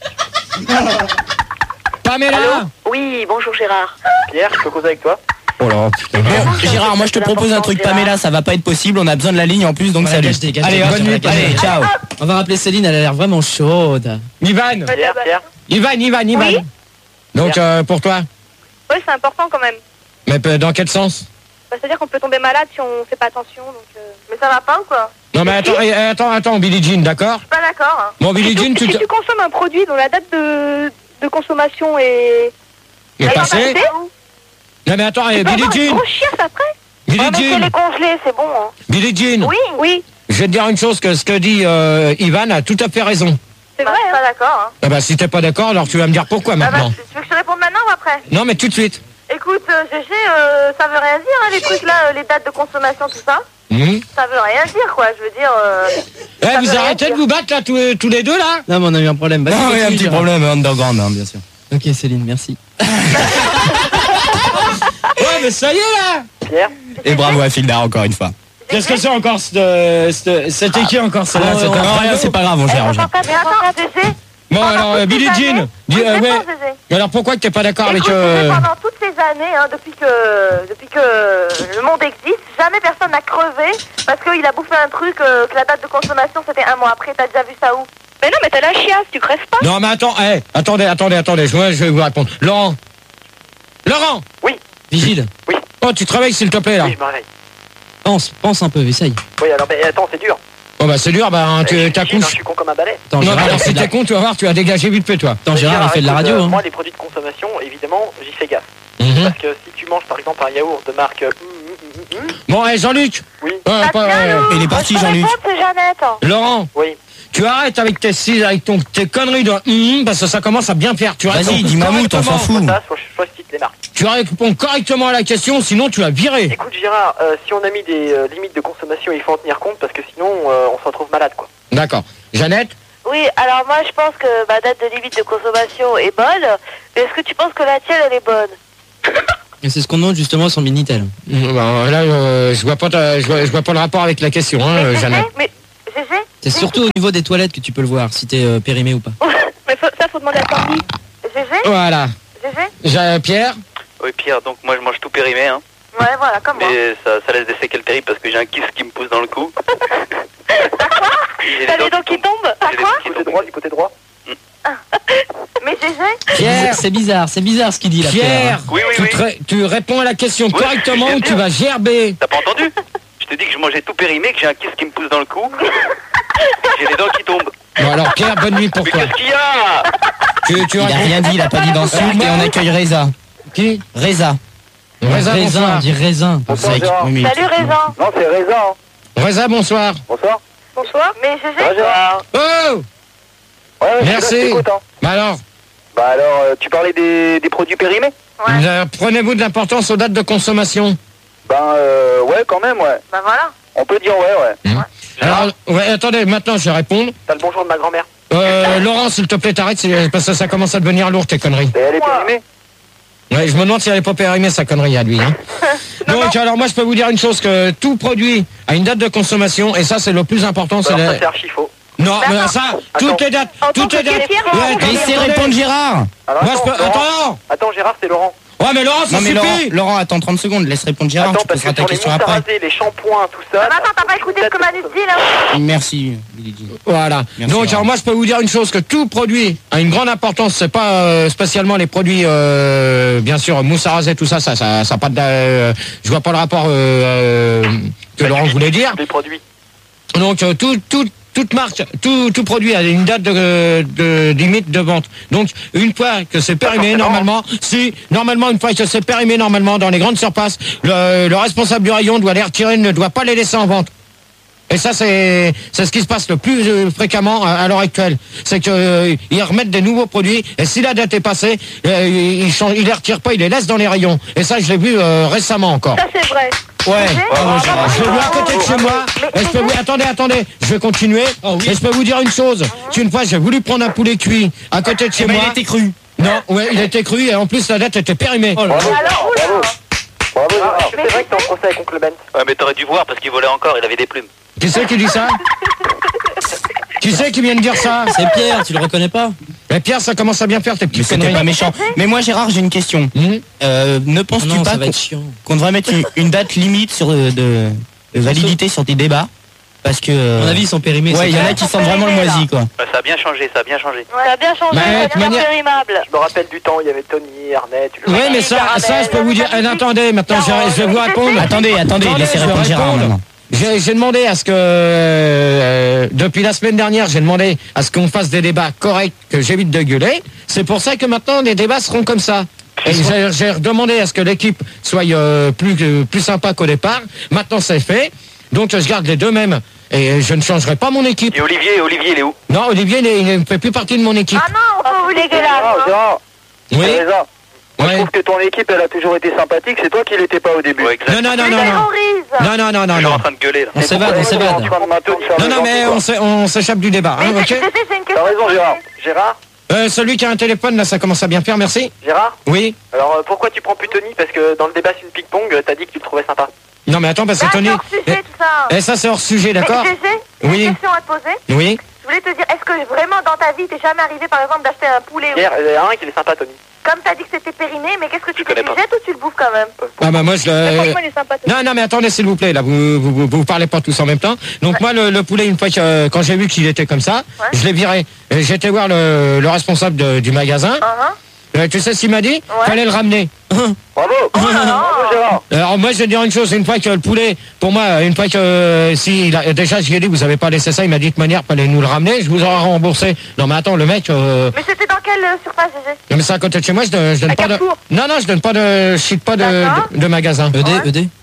Pamela. Oui, bonjour Gérard. Pierre, je peux causer avec toi? Oh là, putain. Bon, Gérard, moi je te propose un truc, Pamela, ça va pas être possible, on a besoin de la ligne en plus, donc Voilà, salut. gâche-des, gâche-des, Allez, gâche-des, bonne nuit, gâche-des. allez, ciao. On va rappeler Céline, elle a l'air vraiment chaude. Ivan. Pierre, Pierre. Ivan, Ivan, Ivan. Oui. Donc, euh, pour toi. Oui, c'est important quand même. Mais euh, dans quel sens? Bah, c'est-à-dire qu'on peut tomber malade si on fait pas attention. Donc, euh, mais ça va pas ou quoi? Non, mais attends, eh, attends, attends, Billie Jean, d'accord? Je suis pas d'accord. Hein. Bon, Billie Jean, tu Si te... tu consommes un produit dont la date de, de consommation est... est est passé? passée, Non, mais attends, eh, tu peux Billie avoir une Jean. grosse chiasse après. Billie Ouais, mais si elle Jean. est congelée, c'est bon. Hein. Billie Jean. Oui, oui. Je vais te dire une chose, que ce que dit euh, Ivan a tout à fait raison. C'est vrai. Je suis pas d'accord. Hein. Ah bah, si t'es pas d'accord, alors tu vas me dire pourquoi Ah bah, maintenant. tu veux que je te réponde maintenant ou après? Non, mais tout de suite. Écoute, euh, Gégé, euh, ça veut rien dire, hein, les trucs là, euh, les dates de consommation, tout ça. Hum. Ça veut rien dire, quoi. Je veux dire... Euh... Eh, Ça vous veut rien arrêtez de dire. vous battre là, tous, tous les deux là? Non, mais on a eu un problème. Vas-y, Non, il y a un continue, petit Gérard. problème, underground, hein, bien sûr. Ok, Céline, merci. Ouais, mais ça y est là. Pierre. Et bravo à Fildar encore une fois. Qu'est-ce que c'est encore cette, cette, c'était qui encore celle-là? Ah, C'était non, un Non, rien, frère. c'est pas grave, on gère, on gère. Mais attends, Gégé. Bon, pendant alors, toutes euh, ces Billie années- Jean. Dis, Oui, euh, c'est ouais. bon, Gégé. Alors pourquoi tu t'es pas d'accord avec... Écoute, euh, Gégé, pendant toutes ces années, hein, depuis que depuis que le monde existe, jamais personne n'a crevé parce qu'il a bouffé un truc euh, que la date de consommation c'était un mois après. T'as déjà vu ça où? Mais non, mais t'as la chiasse, tu crèves pas. Non, mais attends, eh, attendez, attendez, attendez, je, je vais vous répondre. Laurent. Laurent. Vigile, Oh, tu travailles s'il te plaît là. Oui, je me réveille. pense, pense un peu, essaye. Oui, alors, mais attends, c'est dur. Oh bah c'est dur, bah Eh, je tu suis vigile, hein, t'accouches. Je suis con comme un balai. Attends, Non, Gérard, mais alors il fait si de la- t'es con, tu vas voir, tu vas dégager vite fait toi. Attends, Gérard, il fait de la écoute, radio. euh, hein. Moi, les produits de consommation, évidemment, j'y fais gaffe. Mhm. Parce que si tu manges, par exemple, un yaourt de marque... euh, hum, hum, hum, hum, Bon, et Jean-Luc. Oui. Euh, pas, euh, Il est parti, Je peux Jean-Luc. répondre, c'est Jeannette. Laurent. Oui. Tu arrêtes avec tes six, avec ton, tes conneries de hum, parce que ça commence à bien faire. Tu Vas-y, réponds dis mammouth, on s'en correctement. fout. Ça, soit, soit je cite les marques. Tu réponds correctement à la question, sinon tu vas virer. Écoute Gérard, euh, si on a mis des euh, limites de consommation, il faut en tenir compte parce que sinon euh, on se retrouve malade quoi. D'accord. Jeannette. Oui, alors moi je pense que ma date de limite de consommation est bonne, mais est-ce que tu penses que la tienne elle est bonne? Et c'est ce qu'on note justement sur Minitel. Mmh, bah, là, euh, je vois pas, ta- je vois, je vois pas le rapport avec la question, hein, Mais euh, Gégé, Jeannette. mais Gégé, C'est surtout au niveau des toilettes que tu peux le voir, si t'es euh, périmé ou pas. mais faut- ça faut demander à Tanguy. Gégé, Voilà. Gégé. J'ai- Pierre. Oui, Pierre, donc moi je mange tout périmé, hein. Ouais, voilà, comme moi. Mais ça, ça laisse des séquelles terribles parce que j'ai un kiss qui me pousse dans le cou. J'ai T'as les les dents qui tombent. tombent? J'ai À les quoi? dents qui Du côté tombent. droit, du côté droit. Mais Gégé, Pierre. C'est bizarre, c'est bizarre ce qu'il dit là. Pierre. Oui, oui, tu, oui. te ré- tu réponds à la question Oui, correctement je ou viens de tu dire. vas gerber. T'as pas entendu? Je te dis que je mangeais tout périmé, que j'ai un kiss qui me pousse dans le cou. J'ai les dents qui tombent. Bon alors Pierre, bonne nuit pour Mais toi. qu'est-ce qu'il y a? Tu, tu Il a réponds- rien dit, il a pas dit d'insulte et on accueille Reza. Qui? Reza. Reza, Raisin, bonsoir. on dit raisin. Bonsoir Mec, Gérard. oui, mais- salut Raisin. Non, c'est Reza. Hein. Reza, bonsoir. Bonsoir. Bonsoir. Mais Gégé, Ça va, Gérard? Oh. Ouais, ouais, Merci. je suis là, je t'écoute, hein. Bah alors, Bah alors, euh, tu parlais des, des produits périmés? Ouais. euh, prenez-vous de l'importance aux dates de consommation. Ben euh, ouais, quand même, ouais. bah voilà. On peut dire ouais, ouais. Alors, ouais, attendez, maintenant je vais répondre. T'as le bonjour de ma grand-mère. Euh, Laurent, s'il te plaît, t'arrêtes, c'est- parce que ça commence à devenir lourd tes conneries. Et elle est périmée? Ouais, je me demande si elle est pas périmée sa connerie à lui. Hein. Donc, alors moi je peux vous dire une chose, que tout produit a une date de consommation, et ça c'est le plus important. C'est Alors la- ça c'est archi faux. Non, mais D'accord. ça, Attends. toutes les dates, En tant toutes que les dates. caissière, Ouais, on attendez, Laissez attendez. répondre Gérard. Alors, Moi, je peux... Laurent, Attends. Attends Gérard, c'est Laurent. Ouais, mais Laurent, ça Non mais suffit. Laurent, Laurent, attends trente secondes, laisse répondre Gérard, Attends, tu parce que poseras ta sur les question mouches à après. raser, les shampoings, tout ça... Ah bah attends, t'as pas écouté ce que Manu dit là? Merci, Lydie. Voilà. Merci, Donc, Laurent. alors moi, je peux vous dire une chose, que tout produit a une grande importance. C'est pas euh, spécialement les produits, euh, bien sûr, mousse à raser, tout ça, ça, ça, ça a pas de, euh, je vois pas le rapport euh, euh, que Laurent voulait dire. Les produits. Donc, euh, tout, tout, toute marque, tout, tout produit a une date de, de limite de vente. Donc, une fois que c'est périmé, forcément. normalement, si, normalement, une fois que c'est périmé, normalement, dans les grandes surfaces, le, le responsable du rayon doit les retirer, ne doit pas les laisser en vente. Et ça, c'est c'est ce qui se passe le plus euh, fréquemment à, à l'heure actuelle. C'est que euh, ils remettent des nouveaux produits, et si la date est passée, euh, ils, changent, ils les retirent pas, ils les laissent dans les rayons. Et ça, je l'ai vu euh, récemment encore. Ça c'est vrai. Ouais. Gégé, Bravo, Gérard. Je l'ai vu à côté de chez moi. Mais- Et je peux vous... Attendez, attendez, je vais continuer. Et je peux vous dire une chose. Qu'une fois, j'ai voulu prendre un poulet cuit à côté de chez Eh ben, moi. il était cru. Non, ouais, il était cru, et en plus, la date était périmée. Oh là là. Bravo, Alors, Gérard, oula. bravo. Bravo Gérard. Mais C'est vrai tu que t'es en procès avec Oncle Ben. Ouais, mais t'aurais dû voir parce qu'il volait encore, il avait des plumes. Qui c'est qui dit ça? Qui c'est qui vient de dire ça? C'est Pierre, tu le reconnais pas? Mais Pierre, ça commence à bien faire tes Mais petites c'était conneries. pas méchant. Mais moi Gérard, j'ai une question. Hum Euh, ne Oh penses-tu non, pas ça va qu'on être chiant. qu'on devrait mettre une, une date limite sur euh, de, de validité sur tes débats? Parce que... À mon avis, ils sont périmés. ouais, c'est il y en clair. a qui sentent vraiment le moisi, quoi. Bah, ça a bien changé, ça a bien changé. Ouais, ça a bien changé, Bah, ça de a toute bien manière- périmable. Je me rappelle du temps, il y avait Tony, Arnett, tu le Oui, rappelles. mais ça, Caramel, ça, je peux vous dire. caramel. Eh, attendez, maintenant, je, je vais vous répondre. Attendez, attendez, Attendez, laissez je vais répondre Gérard répondre. maintenant. J'ai j'ai demandé à ce que, euh, depuis la semaine dernière, j'ai demandé à ce qu'on fasse des débats corrects, que j'évite de gueuler. C'est pour ça que maintenant, les débats seront comme ça. Et j'ai j'ai demandé à ce que l'équipe soit euh, plus, euh, plus sympa qu'au départ. Maintenant, c'est fait. Donc, je garde les deux mêmes. Et je ne changerai pas mon équipe. Et Olivier, Olivier, il est où? Non, Olivier, il est- il ne fait plus partie de mon équipe. Ah non, oh, vous dégueulasse. Gérard, hein. Gérard, Oui. Reza, moi, je Ouais. trouve que ton équipe, elle a toujours été sympathique, c'est toi qui l'étais pas au début. Ouais, exact. Non, non, non, Tu non, non. terrorises. Non, non, non, non, Toujours non. en train de gueuler là. On s'évade, on Pourquoi s'évade. tu es en train de maintenant de faire Non, le non, mais gentil, on quoi. s'é- on s'échappe du débat. Mais Hein, ok. Gégé, j'ai une question. T'as raison à te Gérard. poser. Gérard, Euh, celui qui a un téléphone, là, ça commence à bien faire, merci. Gérard, Oui. alors euh, pourquoi tu prends plus Tony? Parce que dans le débat sur le ping-pong, euh, t'as dit que tu le trouvais sympa. Non, mais attends, parce que Bah, Tony... c'est hors sujet, tout ça. Et, et ça, c'est hors sujet, d'accord? Mais Gégé, j'ai Oui. une question à te poser. Oui. Je voulais te dire, est-ce que vraiment dans ta vie, t'es jamais arrivé par exemple d'acheter un poulet ou... Hier, il y a un qui est sympa, Tony. Comme t'as dit que c'était périmé, mais qu'est-ce que tu Je fais? Tu connais le pas. jettes ou tu le bouffes quand même? Ah bah moi, je Mais le... franchement, il est sympa. Tony. Non, non, mais attendez, s'il vous plaît, là, vous vous, vous, vous parlez pas tous en même temps. Donc moi, le, le poulet, une fois que, euh, quand j'ai vu qu'il était comme ça, Ouais. je l'ai viré. Et j'ai été voir le, le responsable de- du magasin. Uh-huh. Euh, tu sais ce qu'il m'a dit? Ouais. Fallait le ramener. Bravo. Bravo Gérard. Alors moi, je vais dire une chose, une fois que le poulet, pour moi, une fois que, euh, si, il a- déjà, je lui ai dit, vous avez pas laissé ça, il m'a dit de toute manière, fallait nous le ramener, je vous aurais remboursé. Non, mais attends, le mec, euh, Mais c'était dans quelle euh, surface, Gégé? non, mais c'est à côté de chez moi, je, donne- je donne À pas de, Carrefour. non, non, je donne pas de, je cite pas de, D'accord. de, de magasin. E D, Ouais. E D.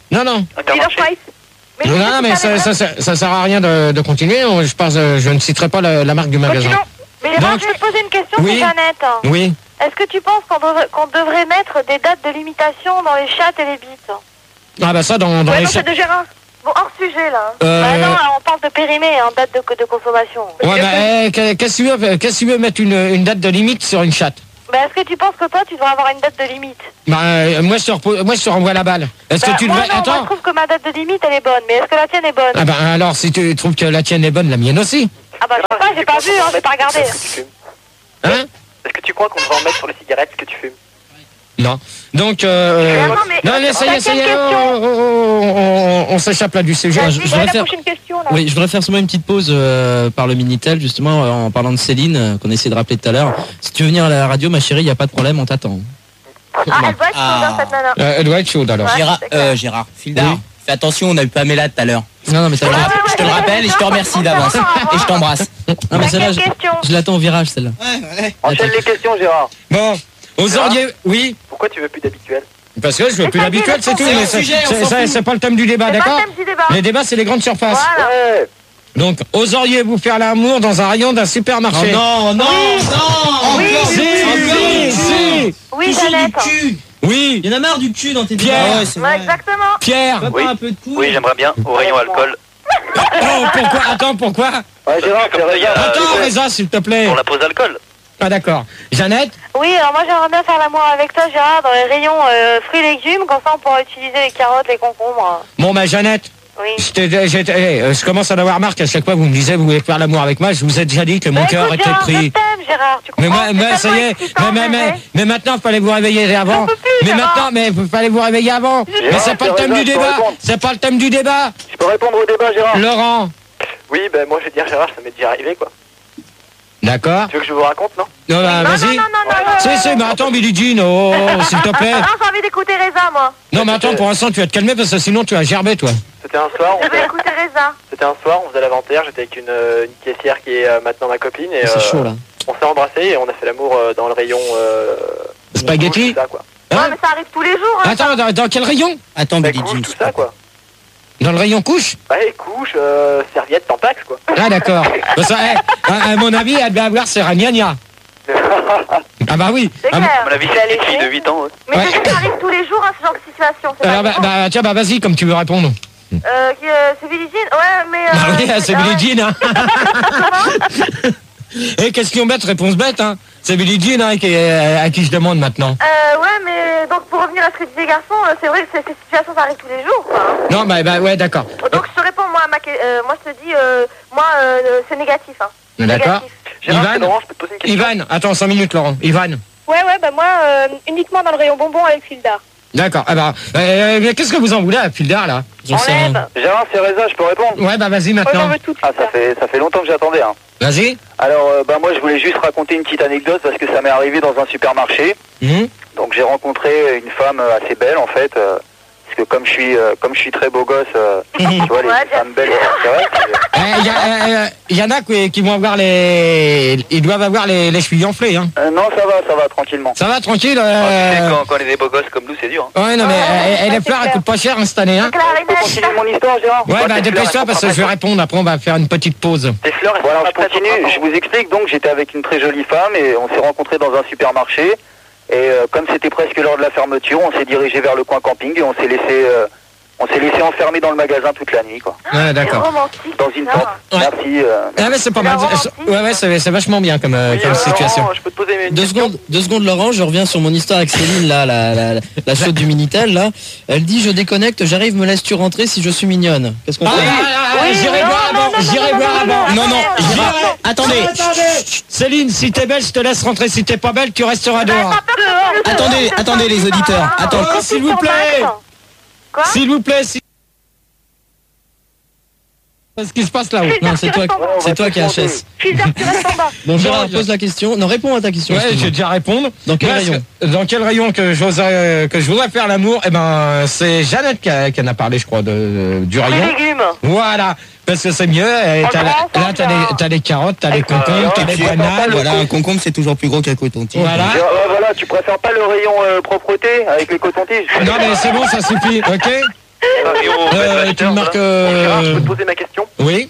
Non, non. Dealer price. Mais Non, je non, sais mais que ça, t'as ça, raison. ça, ça sert à rien de, de continuer. On- Je pense, euh, je ne citerai pas la, la marque du magasin. Continuons. Mais Gérard, Donc- je vais te poser une question, Oui. c'est Jeannette. Oui. Est-ce que tu penses qu'on devrait, qu'on devrait mettre des dates de limitation dans les chattes et les bites? Ah bah ça, dans, dans Ouais, les non, c'est chats. de Gérard. Bon, hors sujet, là. Euh, Bah non, on parle de périmé, hein, date de, de consommation. Ouais, bah, eh, qu'est-ce que tu veux, qu'est-ce que tu veux mettre une, une date de limite sur une chatte? Bah, est-ce que tu penses que toi, tu devrais avoir une date de limite? Bah, euh, moi, je te repose- moi, je te renvoie la balle. Est-ce Bah, que tu moi, devrais... non, moi, je Attends. trouve que ma date de limite, elle est bonne. Mais est-ce que la tienne est bonne? Ah bah, alors, si tu trouves que la tienne est bonne, la mienne aussi. Ah bah, je sais pas, j'ai pas vu, hein, j'ai pas regardé. Est-ce que tu fumes Hein? Est-ce que tu crois qu'on devrait en mettre sur les cigarettes ce que tu fumes? Non. Donc, euh... Attends, mais- non, mais ça y est, ça y est, Quelle on, question on, on- on s'échappe là du sujet. Ah, Vas-y, je- je quelle est voudrais la faire- prochaine question, là? Oui, je voudrais faire seulement une petite pause euh, par le Minitel, justement, euh, en parlant de Céline, euh, qu'on essaie de rappeler tout à l'heure. Si tu veux venir à la radio, ma chérie, il n'y a pas de problème, on t'attend. Ah, elle doit être chaude, hein, Ah. cette nana. Euh, elle doit être chaude, alors. Ouais. Gérard, c'est clair. euh, Gérard, Fildar, Oui. fais attention, on a eu Pamela tout à l'heure. Non, non, mais ça Ah, va. ouais, ouais, Je te le ouais, rappelle et je te remercie d'avance. Et je t'embrasse. Non, mais T'as celle-là, quelle je, question? je l'attends au virage, celle-là. Enchaîne les questions, Gérard. Bon, aux auriez... Oui, Pourquoi tu veux plus d'habituel? parce que je veux plus Mais ça l'habituel, dit, c'est tout. c'est Mais un c'est sujet, on c'est- s'en c'est- fout. c'est pas le thème du débat, C'est pas d'accord? le thème du débat. Les débats, c'est les grandes surfaces. Voilà. Ouais. Donc, oseriez-vous faire l'amour dans un rayon d'un supermarché? non, non, non Oui, Si, si, si. Oui, Jeannette. Oui, Il y en a marre du cul dans tes Pierre. débats. Ouais, c'est Ouais, vrai. exactement. Pierre. Va Oui. pas un peu de couilles. Oui, j'aimerais bien, au rayon alcool. Oh, pourquoi? Attends, pourquoi? Ouais, Gérard, Comme c'est ça, il y a- raison. Attends, Reza, s'il te plaît. Pour la pause alcool. Ah, d'accord. Jeannette? Oui, alors moi j'aimerais bien faire l'amour avec toi, Gérard, dans les rayons euh, fruits et légumes, comme ça on pourra utiliser les carottes, les concombres. Bon, bah, Jeannette, Oui. je, t'ai- j'ai- eh, euh, je commence à en avoir marre qu'à chaque fois vous me disiez vous voulez faire l'amour avec moi. Je vous ai déjà dit que mon Bah, cœur écoute, était Gérard, pris. je t'aime, Gérard, tu Mais comprends? moi, moi, C'est ça y tellement est, excitant, mais, mais, mais, bébé. mais maintenant, il fallait vous réveiller avant. J'en peux plus, mais Gérard. maintenant, mais il fallait vous réveiller avant. Mais c'est pas le c'est thème raison, du je peux débat. répondre. C'est pas le thème du débat. Je peux répondre au débat, Gérard? Laurent. Oui, ben moi je vais dire Gérard, ça m'est déjà arrivé quoi. D'accord. Tu veux que je vous raconte, non? Non, bah, Non, non, vas-y. non, non, non, non. Si, si, mais attends, Billie Jean, oh, s'il te plaît. Non, j'ai envie d'écouter Reza, moi. Non, mais attends, pour l'instant, tu vas te calmer parce que sinon, tu vas gerber, toi. C'était un soir, on Je vais faisait, écouter Reza. c'était un soir, on faisait l'inventaire, j'étais avec une, euh, une caissière qui est euh, maintenant ma copine et C'est euh, chaud, là. on s'est embrassés et on a fait l'amour euh, dans le rayon euh, Spaghetti. tout ça quoi. Ouais, Hein? mais ça arrive tous les jours, hein. Attends, dans, dans quel rayon? Attends, Bah, Billie couche, Jean. tout ça quoi. Dans le rayon couche? Bah et couche, euh, serviette, tampax quoi. Ah, d'accord. Bah, ça, eh, à, à mon avis, elle devait avoir ses ragnagnas. Ah, bah oui. C'est Ah, clair. À mon avis, C'est c'est une petite fille allégé. de huit ans. ouais. Mais Ouais. c'est que ça arrive tous les jours, hein, ce genre de situation. C'est alors, pas bah, nouveau. bah, tiens, bah, vas-y, comme tu veux répondre. Euh, qui, euh, c'est Billie Jean? Ouais, mais... Euh, Ah oui, c'est ah ouais. Billie Jean, hein. Et question bête, réponse bête, hein. C'est Billie Jean, hein, qui, est- à qui je demande maintenant. Euh, ouais, mais donc pour revenir à ce que disait Garçon, euh, c'est vrai que ces, ces situations ça arrive tous les jours, quoi. hein. Non, bah, bah ouais, d'accord. Donc je te réponds, moi, à ma, que- euh, moi je te dis, euh, moi, euh, c'est négatif, hein. D'accord. Négatif. Gérard, Ivan c'est Laurent, je peux te poser une question? Ivan, attends, cinq minutes, Laurent. Ivan. Ouais, ouais, bah moi, euh, uniquement dans le rayon bonbons avec Fildar. D'accord. Ah bah, euh, mais qu'est-ce que vous en voulez à Fildar, là? J'en sais rien. Enlève. Gérard, c'est Reza, je peux répondre? Ouais, bah, vas-y, Moi, j'en maintenant. veux tout, Ah, ça fait, ça fait longtemps que j'attendais, hein. Vas-y. Alors, euh, bah, moi, je voulais juste raconter une petite anecdote parce que ça m'est arrivé dans un supermarché. Mhm. Donc, j'ai rencontré une femme euh, assez belle, en fait. euh, parce que comme je suis, euh, comme je suis très beau gosse, euh, tu vois, les Ouais, bien femmes belles, ça m'intéresse. Il y, a- euh, y en a qui, qui vont avoir les... Ils doivent avoir les, les chevilles enflées, hein. Euh, non, ça va, ça va, tranquillement. Ça va, tranquille Oh, tu sais, euh... quand, quand on est des beaux gosses comme nous, c'est dur. hein. Ouais, non, mais Ouais, euh, ouais, et les c'est fleurs, elles clair. coûtent pas cher, hein, cette année, hein. Je peux Clarinette. continuer mon histoire, Gérard? Ouais, Moi, bah, tes fleurs, dépêche-toi elles parce sont que je vais pas répondre. Après, on va faire une petite pause. Tes fleurs, elles Bon, alors sont je pas prêtes au continue, printemps. je vous explique. Donc j'étais avec une très jolie femme et on s'est rencontrés dans un supermarché. Et euh, comme c'était presque l'heure de la fermeture, on s'est dirigé vers le coin camping et on s'est laissé, euh, on s'est laissé enfermer dans le magasin toute la nuit, quoi. Ouais, C'est d'accord. romantique. Dans une putain. tente. Ouais. Merci. euh, Ah, mais c'est pas C'est mal. romantique. Ouais, ouais, c'est c'est vachement bien comme, euh, Oui, comme euh, situation. Laurent, je peux te poser une Deux question? secondes, deux secondes, Laurent, je reviens sur mon histoire avec Céline, là, la, la, la, la chaude du Minitel, là. Elle dit, je déconnecte, j'arrive, me laisses-tu rentrer si je suis mignonne? Qu'est-ce qu'on Ah, fait? ah, ah, ah, Oui, j'irai non, voir non, avant. non, non, J'irai non, voir non, avant. Non, non, Attendez. Gérard, attendez, Céline, si t'es belle, je te laisse rentrer. Si t'es pas belle, tu resteras dehors. attendez, attendez les auditeurs, attendez. Oh, s'il vous plaît. Quoi? S'il vous plaît, si... Qu'est-ce qui se passe là-haut? Non, c'est toi, ouais, on c'est va toi tout qui monter. achètes. Fildar, tu restes en bas. Bon, Gérard, Non, je- pose la question. Non, réponds à ta question. Ouais, excuse-moi. j'ai déjà répondu. Dans quel Moi, rayon ce- Dans quel rayon que j'oserais, que je voudrais faire l'amour? Eh ben, c'est Jeannette qui, a- qui en a parlé, je crois, de, de- du Les rayon. légumes. Voilà, parce que c'est mieux. Et En t'as la- grand, là, t'as les, Jean. t'as les carottes, t'as les concombres, t'as et les puis, bananes. Voilà, un concombre c'est toujours plus gros qu'un coton-tige. Voilà. Gérard, ouais, voilà, tu préfères pas le rayon euh, propreté avec les cotons-tiges? Non mais c'est bon, ça suffit, ok? Et on Euh, tu me marques... Gérard, je Euh... peux te poser ma question. Oui.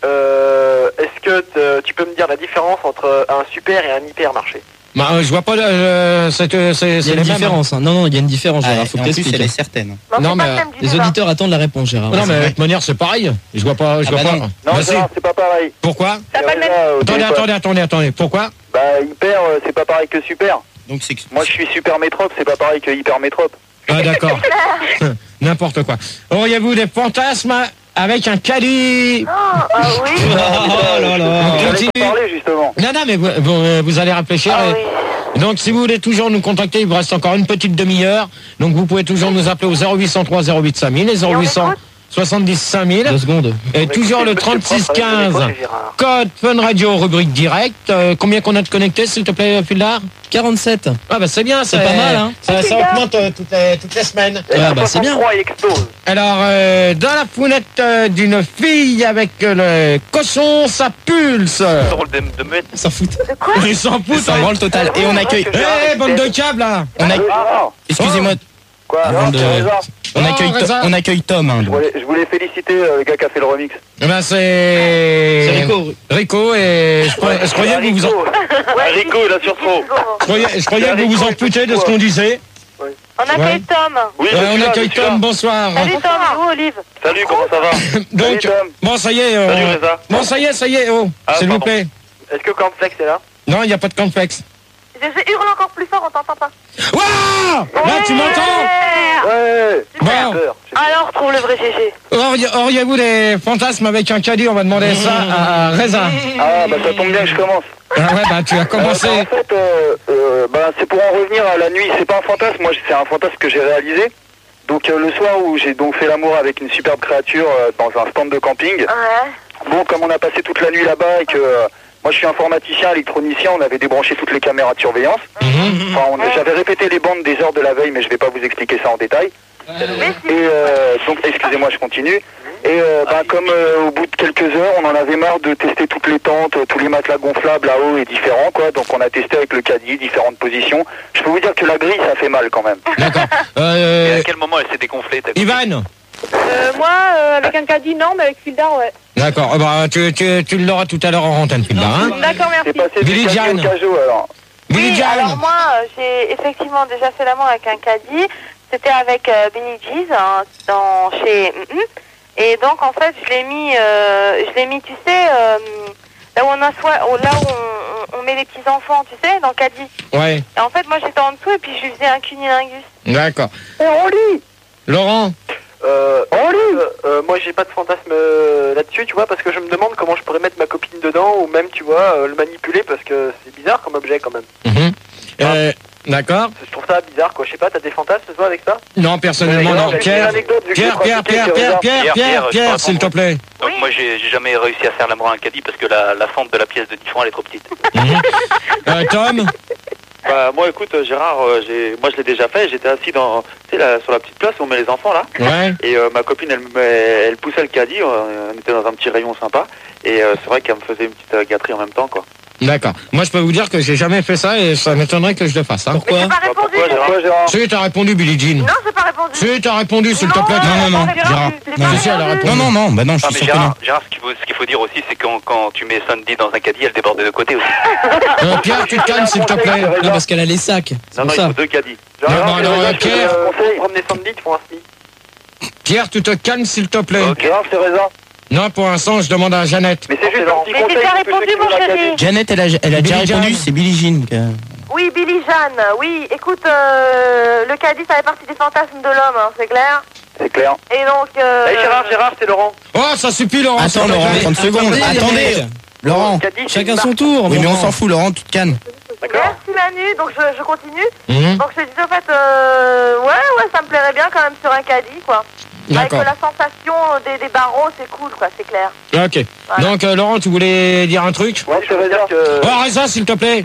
Euh, Est-ce que te- tu peux me dire la différence entre un super et un hypermarché? Bah, euh, je vois pas... Euh, c'est, c'est, c'est Il y a les une mêmes, différence. Hein. Non, non, il y a une différence, Ah, Gérard. et Faut que en plus, t'expliques. elle est certaine. Non, Non, c'est mais, pas le thème du Les débat. auditeurs attendent la réponse, Gérard. hein. Non, mais vrai. de toute manière, c'est pareil. Je vois pas... Je Ah vois bah pas. non. Non, Bah, si. Gérard, c'est pas pareil. Pourquoi? T'as pas le même. Là, au Attendez, téléphone. attendez, attendez, attendez. Pourquoi? Bah, hyper, euh, c'est pas pareil que super. Donc c'est que- Moi, je suis super métrope, c'est pas pareil que hyper métrope. Ah, d'accord. N'importe quoi. Auriez-vous des fantasmes avec un caddie? Oh, ah oui. Oh là là. On J'allais continue. te parler, justement. Non, non, mais vous, vous, vous allez réfléchir. Ah et- oui. Donc, si vous voulez toujours nous contacter, il vous reste encore une petite demi-heure. Donc, vous pouvez toujours nous appeler au zéro huit cent trois zéro huit cinq mille et zéro huit cent soixante-dix cinq mille. Deux secondes. Et toujours le trente-six quinze. Code Fun Radio, rubrique direct. Euh, combien qu'on a de connectés, s'il te plaît, Fildar? quarante-sept. Ah, bah, c'est bien, C'est pas mal, hein. Ça, ça augmente euh, toutes, les, toutes les semaines. Ah, bah, c'est bien. soixante-trois, il explose. Alors, euh, dans la founette euh, d'une fille avec euh, le cochon, ça pulse. Drôle de, de muette. Ils s'en foutent. De quoi? Ils s'en foutent. Ça rend le total. Et on accueille. Eh, bande de câbles, là. On a... Ah, Excusez-moi. quoi Avant non, de- c'est Reza. On Oh, accueille, To- Reza. on accueille Tom. hein, Je donc. voulais, je voulais féliciter euh, le gars qui a fait le remix. Eh ben, c'est... C'est Rico. Rico, et je, croyais- je croyais que vous vous en... Ah, Rico, il a sur trop. Je croyais, je croyais que vous vous en foutiez de ce qu'on disait. On accueille Ouais. Tom. Oui, Ouais, je suis on là, accueille je suis là. Tom, bonsoir. Salut Tom, et où Olive? Salut, comment ça va? Donc, Salut, Tom. bon, ça y est. euh, Salut, Reza. bon, ça y est, ça y est, oh, Ah, s'il vous pardon. plaît. Est-ce que Cornflakes est là? Non, il n'y a pas de complexe. Je, je hurle encore plus fort, on t'entend pas. Waouh! Là, tu m'entends? Ouais, Bon. j'ai peur. Alors, trouve le vrai G G. Auriez- Auriez-vous des fantasmes avec un caddie? On va demander ça à Reza. Ah, bah ça tombe bien que je commence. Ah ouais, bah tu as commencé. Euh, bah, en fait, euh, euh, bah, c'est pour en revenir à la nuit. C'est pas un fantasme, moi c'est un fantasme que j'ai réalisé. Donc euh, le soir où j'ai donc fait l'amour avec une superbe créature euh, dans un stand de camping. Ouais. Bon, comme on a passé toute la nuit là-bas et que euh, moi je suis informaticien, électronicien, on avait débranché toutes les caméras de surveillance. Mhm. Enfin, on- j'avais répété les bandes des heures de la veille, mais je vais pas vous expliquer ça en détail. Mais Et si. euh, donc, excusez-moi, je continue. Et euh, bah, comme euh, au bout de quelques heures, on en avait marre de tester toutes les tentes, euh, tous les matelas gonflables là-haut et différents, quoi. Donc on a testé avec le caddie, différentes positions. Je peux vous dire que la grille, ça fait mal quand même. D'accord. Et Euh, à quel moment elle s'est dégonflée ta Ivan. Euh, moi, euh, avec un caddie, non, mais avec Fildar, ouais. D'accord. Euh, bah, tu, tu, tu l'auras tout à l'heure en antenne, Fildar. Hein? D'accord, C'est merci. passé Billy du caddie Jean. au cajot, alors. Billy Oui, Jean. alors moi, euh, j'ai effectivement déjà fait l'amour avec un caddie. C'était avec euh, Billy Jeez, hein, dans, chez... Mm -mm. Et donc, en fait, je l'ai mis, euh, je l'ai mis, tu sais, euh, là où on assoit, oh, là où on, on- on met les petits enfants, tu sais, dans le caddie. Ouais. Et en fait, moi, j'étais en dessous et puis je lui faisais un cunilingus. D'accord. Et on lit Laurent. Euh, euh, euh, moi j'ai pas de fantasme euh, là-dessus, tu vois, parce que je me demande comment je pourrais mettre ma copine dedans ou même, tu vois, euh, le manipuler parce que c'est bizarre comme objet quand même. Mhm. Euh, D'accord. Je trouve ça bizarre, quoi. Je sais pas, t'as des fantasmes toi avec ça? Non, personnellement, Ouais, non. j'ai une Pierre, anecdote, vu que Pierre, j'ai Pierre, pratiqué, Pierre, c'est Pierre, Reza. Pierre, Pierre, Pierre, Pierre, je Pierre, peux s'il te plaît. Donc Oui. moi j'ai j'ai jamais réussi à faire l'amour à un caddie parce que la, la fente de la pièce de différent elle est trop petite. Mhm. Euh, Tom. Bah, moi, écoute, euh, Gérard, euh, j'ai, moi je l'ai déjà fait. J'étais assis dans, tu sais, là, sur la petite place où on met les enfants là. Ouais. Et euh, ma copine, elle, me met- elle poussait le caddie. euh, on était dans un petit rayon sympa. Et euh, c'est vrai qu'elle me faisait une petite euh, gâterie en même temps, quoi. D'accord. Moi, je peux vous dire que j'ai jamais fait ça et ça m'étonnerait que je le fasse. Hein. Mais j'ai pas répondu. pourquoi, Gérard Pourquoi, Gérard? Si, t'as répondu, Billie Jean. Non, j'ai pas répondu. Si, t'as répondu, s'il te Non, plaît. Non, non, non, Gérard, Gérard. je l'ai Non, pas si, elle a regardé. répondu. Non, non, non, bah non, je Ah suis mais sûr que Gérard, non. Gérard, ce qu'il faut, ce qu'il faut dire aussi c'est que quand, quand tu mets Sandy dans un caddie elle déborde de côté aussi. Euh, Pierre, tu te calmes, s'il te plaît. Non, parce qu'elle a les sacs. C'est Non, pour non, il ça. faut deux caddies. Non, non, non, Gérard, euh, je te donne Pierre, un conseil. Promener Sandy, tu font un smi. Pierre, tu te calmes, s'il te plaît. Ok. Gérard, c'est Reza. Non, pour l'instant, je demande à Jeannette. Mais c'est juste un petit Mais j'ai conseil. déjà pour tous ceux répondu, qui mon veulent la chéri. caddie. Janet, elle a, elle a déjà Billy répondu, Jean. c'est Billie Jean. que- Oui, Billy Jeanne, oui. Écoute, euh, le caddie, ça fait partie des fantasmes de l'homme, hein, c'est clair. C'est clair. Et donc... Euh, Hey Gérard, Gérard, c'est Laurent. Oh, ça suffit, Laurent. Attends, s'il te Laurent, plaît. trente secondes. Attendez, les Attendez. mecs. Laurent. Caddie, c'est Chacun une son marque. tour. Oui, mais on Laurent. s'en fout, Laurent, tu te calmes. D'accord. Merci Manu, donc je, je continue. Mhm. Donc je te disais, en fait, euh, ouais, ouais, ça me plairait bien quand même sur un caddie, quoi. Avec D'accord. euh, la sensation des, des barreaux, c'est cool, quoi, c'est clair. Ok. Voilà. Donc, euh, Laurent, tu voulais dire un truc? Ouais, c'est Je veux Reza. dire que... Oh, Reza, s'il te plaît.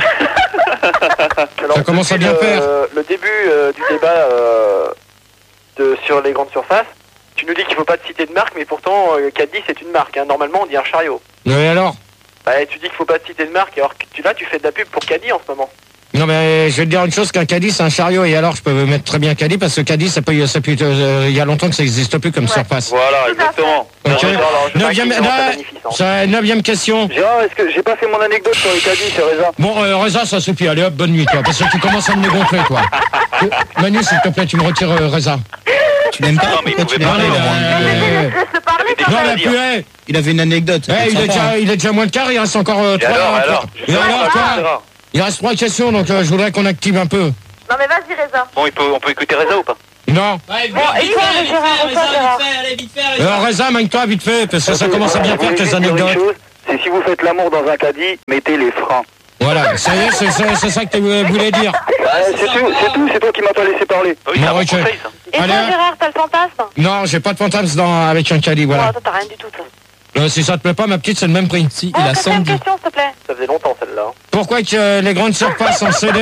Alors, Ça commence à depuis bien le, faire. Le début euh, du débat euh, de, sur les grandes surfaces, tu nous dis qu'il faut pas te citer de marque, mais pourtant, euh, Caddy, c'est une marque. Hein. Normalement, on dit un chariot. Et alors? Bah, tu dis qu'il faut pas te citer de marque, alors que tu, là, tu fais de la pub pour Caddy en ce moment. Non mais je vais te dire une chose, qu'un caddie c'est un chariot, et alors je peux mettre très bien caddie parce que caddie ça peut, ça peut euh, il y a longtemps que ça n'existe plus comme ouais. surface. Voilà, exactement. Ok. Neuvième, non, neuvième question. Gérard, est-ce que j'ai pas fait mon anecdote sur les caddies, c'est Reza? Bon, euh, Reza, ça suffit, allez hop, bonne nuit toi, parce que tu commences à me dégonfler toi. Manu, s'il te plaît, tu me retires euh, Reza. Tu n'aimes pas? Non, mais il pouvait parler. parler. Non, mais plus, hey. Il avait une anecdote. Hey, il, est déjà, il est déjà moins de quart, il reste encore euh, trois. Alors, alors, et alors, quoi? Il reste trois questions, donc euh, je voudrais qu'on active un peu. Non mais vas-y Reza. Bon, il peut, on peut écouter Reza ou pas? Non. Ouais, Bon, et toi, Gérard, Reza, vite fait, allez, vite fait, Alors Reza, magne-toi vite fait, parce que ça commence à bien faire tes anecdotes. C'est si vous faites l'amour dans un caddie, mettez les freins. Voilà, ça y est, c'est ça, c'est ça que tu voulais dire. Ouais, c'est tout, c'est tout, c'est toi qui m'as pas laissé parler. Oui, c'est un Bon, bon ok. conseil, ça. Et Allez, toi hein. Gérard, t'as le fantasme? Non, j'ai pas de fantasme dans, avec un caddie, Bon, voilà. toi t'as rien du tout toi. Euh, si ça te plaît pas, ma petite, c'est le même prix. Si, Bon, il a quatrième Sandy. question s'il te plaît. Ça faisait longtemps celle-là. hein. Pourquoi que euh, les grandes surfaces en C D...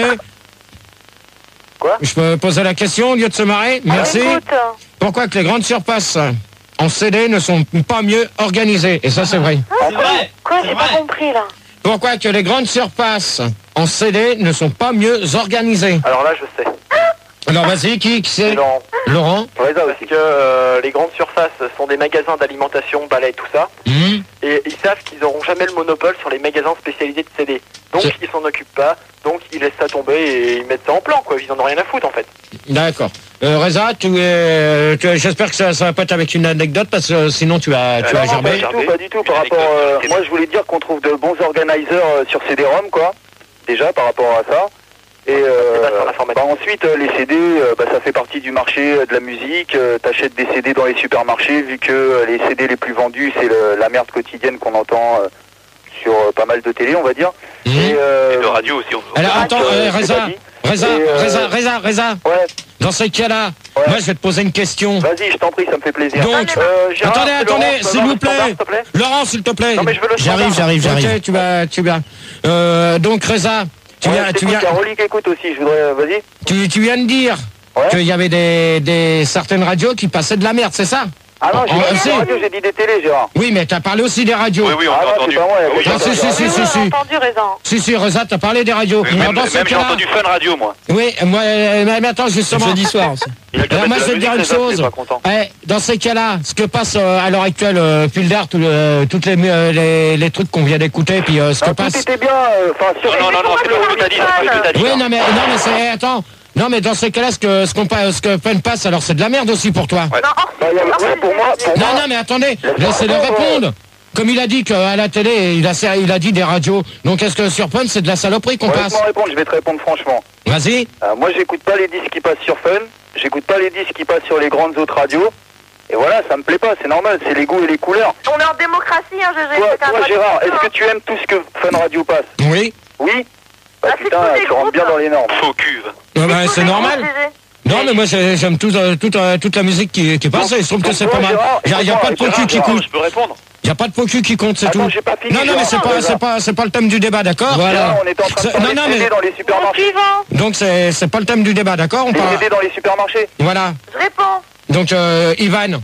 Quoi? Je peux poser la question au lieu de se marrer? Merci. Écoute, Pourquoi que les grandes surfaces en C D ne sont pas mieux organisées? Et ça, c'est vrai. C'est vrai. quoi, C'est j'ai vrai. pas compris là. Pourquoi que les grandes surfaces en C D ne sont pas mieux organisées? Alors là, je sais. Alors vas-y, qui, qui c'est? Non. Laurent? Reza Parce aussi. que euh, les grandes surfaces sont des magasins d'alimentation, balais, tout ça. Hmm. Et ils savent qu'ils n'auront jamais le monopole sur les magasins spécialisés de C D. Donc C'est- ils s'en occupent pas, donc ils laissent ça tomber et ils mettent ça en plan, quoi. Ils en ont rien à foutre en fait. D'accord. Euh, Reza, tu es, tu- j'espère que ça, ça va pas être avec une anecdote parce que euh, sinon tu as, tu Euh, as non, gerbé. Pas du tout, pas du tout. Par rapport, euh, moi, je voulais dire qu'on trouve de bons organiseurs euh, sur C D-ROM, quoi. Déjà, par rapport à ça. Et euh, débat sur l'informatique. bah, ensuite, euh, les C D, euh, bah, ça fait partie du marché euh, de la musique. Euh, T'achètes des C D dans les supermarchés, vu que euh, les C D les plus vendus, c'est le- la merde quotidienne qu'on entend euh, sur euh, pas mal de télé, on va dire. Hmm. Et, euh, Et de radio aussi. On... Alors attends, euh, euh, c'est Reza, pas dit. Reza, Et, euh, Reza, Reza, Reza, Ouais, dans ce cas-là, Ouais. moi je vais te poser une question. vas-y, je t'en prie, ça me fait plaisir. Donc, Euh, Gérard, attendez, Laurent, attendez, tu peux s'il avoir vous le standard, plaît. s'il te plaît Laurent, s'il te plaît. Non, mais je veux le J'arrive, standard. j'arrive, j'arrive. Ok, tu vas, tu vas. Euh, donc Reza, tu Ouais, viens, je tu t'écoute, viens, il y a Rolly qui écoute aussi, je voudrais... Vas-y. tu, tu viens de dire Ouais. qu'il y avait des, des certaines radios qui passaient de la merde, c'est ça? Ah non, j'ai Oh, pas dit si. des radios, j'ai dit des télés, Gérard. Oui, mais t'as parlé aussi des radios. Oui, oui, on Ah t'a non, entendu. c'est pas moi, il y a Oui, quelqu'un Ah, si, si, si, si, si. entendu Reza. Si, si, Reza, t'as parlé des radios. Oui, Alors, même dans ce même j'ai cas-là, entendu Fun Radio, moi. oui, moi, euh, mais, mais attends, justement. Jeudi soir aussi. Il a qu'à Alors, moi, mettre je de vais la te dire une musique, Reza, chose. c'est pas content. Eh, dans ces cas-là, ce que passe euh, à l'heure actuelle, euh, Filder, tout le- toutes les, euh, les, les trucs qu'on vient d'écouter, puis euh, ce que Ah, tout passe. était bien, euh, enfin, sur... Non, non, non, non, c'est pas ce que t'as dit, c'est pas ce que t'as dit. Oui, non. non, mais, non, mais c'est, attends. Non, mais dans ces cas-là, ce que, ce qu'on pa- ce que Fun passe, alors c'est de la merde aussi pour toi. Ouais. Non, hors Bah, il y a- ouais, pour moi, pour Non, moi... non, mais attendez, Laisse-moi laissez-le répondre, répondre. Comme il a dit qu'à la télé, il a, il a dit des radios. Donc est-ce que sur Fun, c'est de la saloperie qu'on Ouais, passe? laisse-moi répondre, je vais te répondre franchement. Vas-y. Euh, moi, j'écoute pas les disques qui passent sur Fun, j'écoute pas les disques qui passent sur les grandes autres radios. Et voilà, ça me plaît pas, c'est normal, c'est les goûts et les couleurs. On est en démocratie, hein, Gégé. Toi, c'est un toi droit Gérard, de- est-ce que tu aimes tout ce que Fun Radio passe? Oui. Oui. Bah Ah, c'est putain, tous les tu rentres groupes. bien dans les normes. Faux cuve. Ah bah, Tous c'est les normal. groupes, Gégé. Non, mais moi j'ai- j'aime tout, euh, toute, euh, toute la musique qui, qui passe et je trouve que donc c'est toi, pas mal. Gérard, Il n'y a, pas de écoute-moi, pocu qui Gérard, compte. Je peux répondre. Il n'y a pas de pocu qui compte, c'est Attends, tout. j'ai pas fini. Non, non, mais c'est Gérard, pas, déjà. c'est pas, c'est pas le thème du débat, d'accord? Gérard, Voilà. on était en train de C'est- parler non, non, de C D mais- dans les Bon, supermarchés. suivant. Donc c'est, c'est pas le thème du débat, d'accord? On Les parle. C D dans les supermarchés. Voilà. Je réponds. Donc euh, Ivan, Ouais.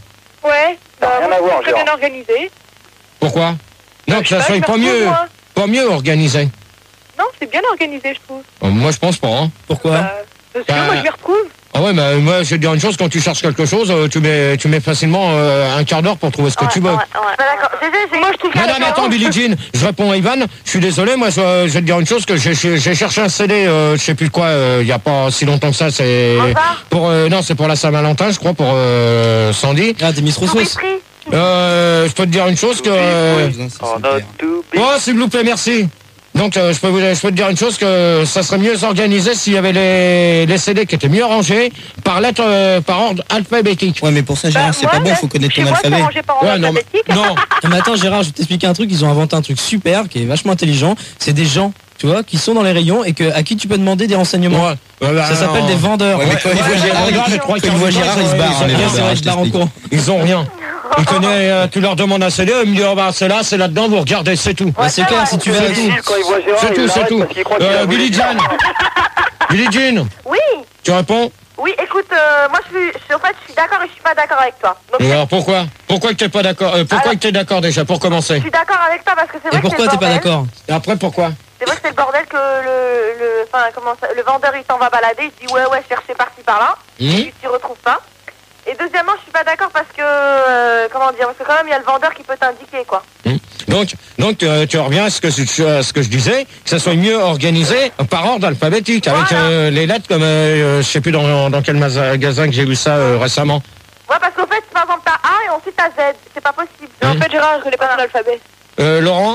Ça n'a rien à voir, Très bien Gérard. organisé. pourquoi? Non, que Je sais ça pas, soit je me pas retrouve, mieux, moi. pas mieux organisé. Non, c'est bien organisé, je trouve. Euh, Moi je pense pas. Hein. Pourquoi? Bah, bien sûr, Bah, moi je m'y retrouve. Ah ouais, mais moi je vais te dire une chose, quand tu cherches quelque chose, euh, tu mets, tu mets facilement euh, un quart d'heure pour trouver ce que Ouais, tu veux. ouais, ouais. Bah, d'accord. Gégé, j'ai- moi je trouve Non, que non, mais attends, Billie Jean, je réponds à Ivan, je suis désolé, moi, je, je vais te dire une chose, que j'ai j'ai cherché un C D, euh, je sais plus quoi, euh, il y a pas si longtemps que ça, c'est... Retard pour euh, Non, c'est pour la Saint-Valentin, je crois, pour euh, Sandy. Ah, t'es Miss Tout Roussos. pris. Euh, je peux te dire une chose, que... euh, Oh, not to be. Oh, s'il vous plaît, merci. Donc, euh, je, peux vous, je peux te dire une chose, que ça serait mieux organisé s'il y avait les, les C D qui étaient mieux rangés, par lettre, euh, par ordre alphabétique. Ouais, mais pour ça, Gérard, Bah, c'est moi, pas bon, là, faut connaître chez ton moi, c'est alphabet. rangé par ordre Ouais, non, mais, alphabétique. non, Non, mais attends, Gérard, je vais t'expliquer un truc. Ils ont inventé un truc super qui est vachement intelligent. C'est des gens, tu vois, qui sont dans les rayons et que, à qui tu peux demander des renseignements. Ouais. Ouais, bah, Ça s'appelle non. des vendeurs. Ouais, mais quand il voit Gérard, regarde, il- les trois quand il quarts voit du temps, Gérard, ils il se ont- barre. ils hein, ont les rien, c'est vendeurs, vrai, je je barre en t'explique. courant. Ils ont rien. Ils connaissent, euh, tu leur demandes un C D, ils me disent, oh, bah, c'est là, c'est là-dedans, vous regardez, c'est tout. Bah, c'est clair, si tu veux. C'est tout. Quand il voit Gérard, C'est il tout, c'est l'arrête tout. parce qu'il croit qu'il Euh, a voulu Billie dire. Jean. Billie Jean, Oui, tu réponds? oui, écoute, euh, moi je suis, je suis- en fait, je suis d'accord et je suis pas d'accord avec toi. Donc, Et alors pourquoi? Pourquoi que t'es pas d'accord? euh, Pourquoi Alors- que t'es d'accord déjà, pour je commencer? suis d'accord avec toi parce que c'est vrai Et que c'est pourquoi le t'es pas bordel. d'accord? Et après pourquoi? C'est vrai que c'est le bordel que le, le, enfin, comment ça, le vendeur il s'en va balader, il dit ouais ouais chercher par-ci par-là, Mmh. et il s'y retrouve pas. Et deuxièmement, je suis pas d'accord parce que euh, comment dire, parce que quand même il y a le vendeur qui peut t'indiquer quoi. Hum. Donc, donc euh, tu reviens à ce que, à ce que je disais, que ça soit mieux organisé par ordre alphabétique, avec Voilà. euh, les lettres comme, euh, je sais plus dans, dans quel magasin que j'ai vu ça euh, récemment. Ouais, parce qu'au fait, par exemple, t'as A et ensuite t'as Z, c'est pas possible. Mais en fait, Gérard, je connais pas ton alphabet. Euh, Laurent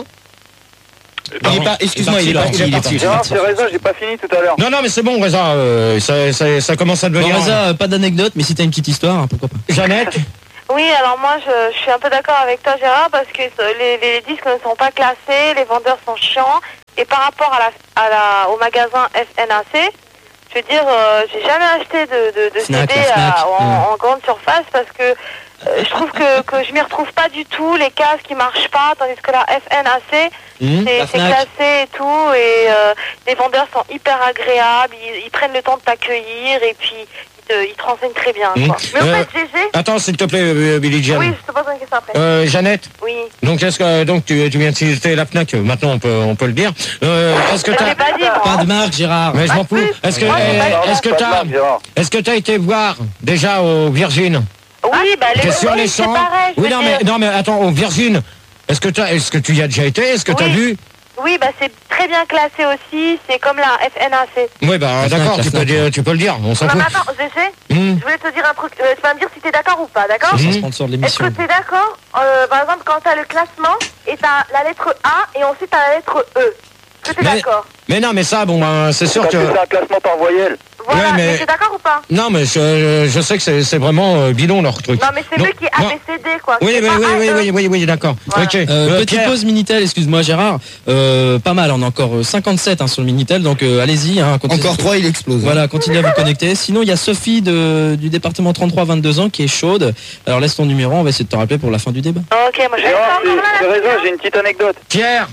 Il est pas, excuse-moi, il est parti, il est parti. Gérard, c'est Reza, j'ai pas fini tout à l'heure. Non, non, mais c'est bon, Reza, euh, ça, ça, ça commence à Bon, devenir... Reza, euh, pas d'anecdote, mais si t'as une petite histoire, hein, pourquoi pas. Jeannette Oui, alors moi, je, je suis un peu d'accord avec toi, Gérard, parce que les, les disques ne sont pas classés, les vendeurs sont chiants. Et par rapport à la, à la, au magasin F N A C, je veux dire, euh, j'ai jamais acheté de, de, de Fnac, C D la Fnac. à- en, Mm. en grande surface parce que euh, je trouve que, que je m'y retrouve pas du tout, les cases qui marchent pas, tandis que la F N A C, Hum. c'est La c'est Fnac. classé et tout, et euh, les vendeurs sont hyper agréables, ils, ils prennent le temps de t'accueillir et puis ils te, ils te renseignent très bien. Hum. Quoi. Mais en Euh, fait, G G, Attends, s'il te plaît, euh, Billy Jean. oui, je te pose une question après. Euh, Jeannette, Oui. donc est-ce que donc tu, tu viens de citer la Fnac, maintenant on peut on peut le dire. Euh, est-ce que Je t'as l'ai pas dit, moi. Pas de marque, Gérard. mais je m'en fous. Est-ce que Moi, j'ai pas eh, est-ce que Pas de t'as marque, Gérard. est-ce que t'as été voir déjà au Virgin? Oui, bah les T'es sur oui, les c'est champs? pareil. je Oui, veux non dire. mais non mais attends, au Virgin. Est-ce que t'as est-ce que tu y as déjà été? Est-ce que t'as Oui. vu? Oui, bah c'est très bien classé aussi, c'est comme la F N A C. Oui, bah La Fnac, d'accord, la tu peux Fnac. dire- tu peux le dire, on s'en Non, fout. mais attends, G G, Hum. je voulais te dire un truc, euh, tu vas me dire si t'es d'accord ou pas, d'accord? C'est le sponsor de Est-ce l'émission. que t'es d'accord, euh, par exemple, quand t'as le classement et t'as la lettre A et ensuite t'as la lettre E? Est-ce que t'es Mais- d'accord? Mais non, mais ça, bon, ben, c'est sûr Parce que. que c'est un classement par voyelle. Voilà, Ouais, mais- mais t'es d'accord ou pas? Non, mais je, je sais que c'est c'est vraiment euh, bidon leur truc. Non, mais c'est Non, mieux qui est A, non. B, C, D, quoi. Oui, C'est oui, pas oui, A, oui, E. oui, oui, oui, d'accord. Voilà. Ok. Euh, Euh, petite Pierre, pause Minitel, excuse-moi Gérard. Euh, pas mal, on a encore euh, cinquante-sept hein, sur le Minitel, donc euh, allez-y. Hein, continuez- Encore trois, il explose. hein. Voilà, continuez à vous connecter. Sinon, il y a Sophie de, du département trente-trois vingt-deux ans qui est chaude. Alors laisse ton numéro, on va essayer de te rappeler pour la fin du débat. Ok, moi je vais Gérard, encore là, c'est la c'est Reza, fille, j'ai une petite anecdote. Pierre,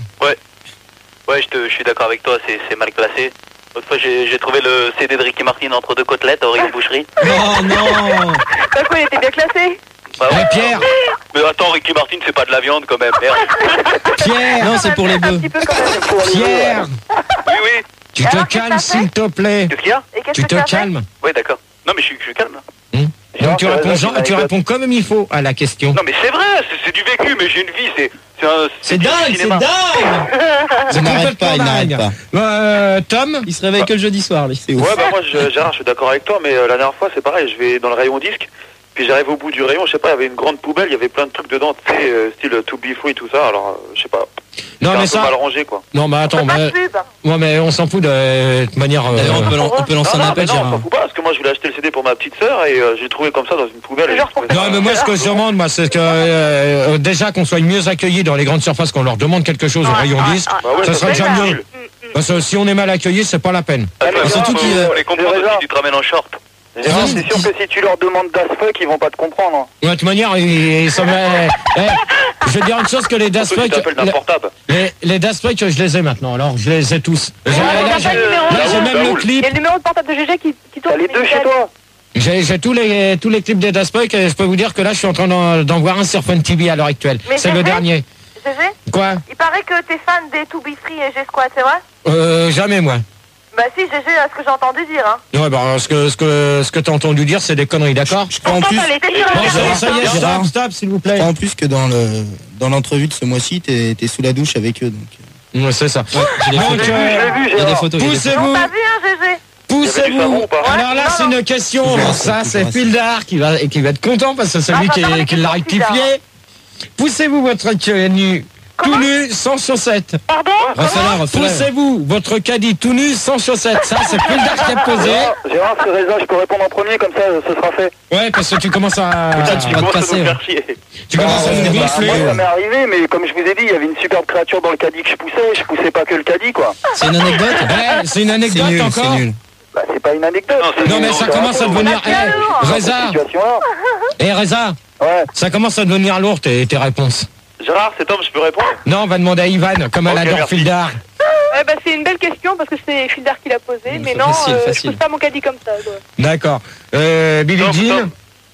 Ouais, je, te, je suis d'accord avec toi, c'est c'est mal classé. L'autre fois, j'ai j'ai trouvé le C D de Ricky Martin entre deux côtelettes à Aurélien Boucherie. Non, non. Bah quoi, il était bien classé. Bah ouais. Eh, Pierre, Mais attends, Ricky Martin, c'est pas de la viande quand même, merde. Pierre, Non, c'est pour les Un bœufs. petit peu quand même. Pierre, Oui, oui. tu Alors, te qu'est-ce que calmes t'as s'il te plaît. Qu'est-ce qu'il y a Et qu'est-ce Tu que te tu as fait? calmes. Oui, d'accord. Non, mais je suis, je suis calme. là. Hum. Donc tu Gérard, réponds, c'est Jean- Reza, tu c'est une réponds comme il faut à la question. Non, mais c'est vrai, c'est c'est du vécu, mais j'ai une vie, c'est c'est un. C'est du dingue, c'est cinéma. dingue. Il n'arrête pas, il complètement n'arrête dingue. pas. Euh, Tom, Il se réveille que le jeudi soir, lui. C'est ouf. Ouais, bah moi, je, Gérard, je suis d'accord avec toi, mais euh, la dernière fois, c'est pareil, je vais dans le rayon disque, puis j'arrive au bout du rayon, je sais pas, il y avait une grande poubelle, il y avait plein de trucs dedans, tu sais, euh, style To Be Free, tout ça, alors, euh, je sais pas, non c'est mais un peu ça, mal rangé, quoi. non mais attends, Pas de mais, pub. ouais, mais on s'en fout de, de manière. euh, D'ailleurs, on peut, lan- on peut lancer Non, un non, appel, mais non, on Gérard. s'en fout pas, parce que moi, je voulais acheter le C D pour ma petite sœur, et euh, j'ai trouvé comme ça dans une poubelle. et Genre je trouvais pour- ça- Non mais moi ce que je demande moi c'est que euh, déjà qu'on soit mieux accueillis dans les grandes surfaces, qu'on leur demande quelque chose au Ouais, rayon ouais, disque, ouais. Bah ouais, ça ça serait serait déjà cool. mieux. Parce que si on est mal accueilli, c'est pas la peine. Ah, mais Et surtout Gérard, qu'il, faut- euh, Faut les comprendre Gérard, aussi, tu te ramènes en short. Gérard, c'est sûr que si tu leur demandes Das Fuck, ils vont pas te comprendre. hein. De toute manière, ils, ils sont- eh, eh, je vais dire une chose que les Das Surtout si Fuck, t'appelles d'un les, portable. les, les Das Fuck, je les ai maintenant. Alors je les ai tous. J'ai- Ouais, là, t'as j'ai pas le numéro. là, j'ai même le Raoul. Il clip. y a le numéro de portable de G G qui, qui tourne. T'as les deux chez toi. J'ai j'ai tous les tous les clips des Das Fuck et je peux vous dire que là, je suis en train d'en d'en voir un sur Fun T V à l'heure actuelle. Mais C'est j'ai le fait. dernier. G G, Quoi? il paraît que t'es fan des To Be Free et G-Squad, c'est vrai? Euh, jamais moi. Bah si, G G, à ce que j'ai entendu dire, hein. Ouais, bah, ce que ce que ce que t'as entendu dire, c'est des conneries, d'accord? Je crois en plus, Elle était sur Bon, un ça, ça y est, Gérard. stop, stop, s'il vous je plaît. crois en plus que dans le dans l'entrevue de ce mois-ci, t'es t'es sous la douche avec eux. Donc. Ouais, c'est ça. J'ai des Donc, photos. euh, Je l'ai vu, Il y a des Gérard. photos. il y a des photos. poussez-vous, On t'a vu, hein, G G? Il y avait du poussez-vous. savon ou pas Alors là, non, c'est non. une question. Toujours Ça, ça, c'est toujours ça. Fildar qui va et qui va être content parce que c'est lui Ah, qui, j'entends les qui l'a questions, rectifié. Poussez-vous votre queue nu, tout nu, sans chaussettes. Pardon? Refais-la, refais-la. Poussez-vous votre caddie tout nu, sans chaussettes. Ça, c'est Fildar qui a posé. Gérard, Gérard, c'est Reza, je peux répondre en premier, comme ça, ce sera fait. Ouais, parce que tu commences à, Putain, tu Il vas te commence à casser. nous ouais. faire chier. tu commences à Ah, nous ouais, bah, gonfler. Moi, ça m'est arrivé, mais comme je vous ai dit, il y avait une superbe créature dans le caddie que je poussais, je poussais pas que le caddie, quoi. C'est une anecdote. Eh, c'est une C'est anecdote nul, encore. c'est nul. Bah, c'est pas une anecdote. Non, c'est- Non, mais ça Non, commence à devenir. On a bien lourd. Eh, Cette Reza, situation-là. eh Reza, Ouais. ça commence à devenir lourd tes, tes réponses. Gérard, c'est Tom, je peux répondre? Non, on va demander à Ivan, comme elle Ok, adore merci. Fildar. Ouais, bah c'est une belle question parce que c'est Fildar qui l'a posée, Mm, mais c'est non, facile, euh, je facile. pose pas mon caddie comme ça. quoi. D'accord. Euh, Billie Tom, Jean. Tom.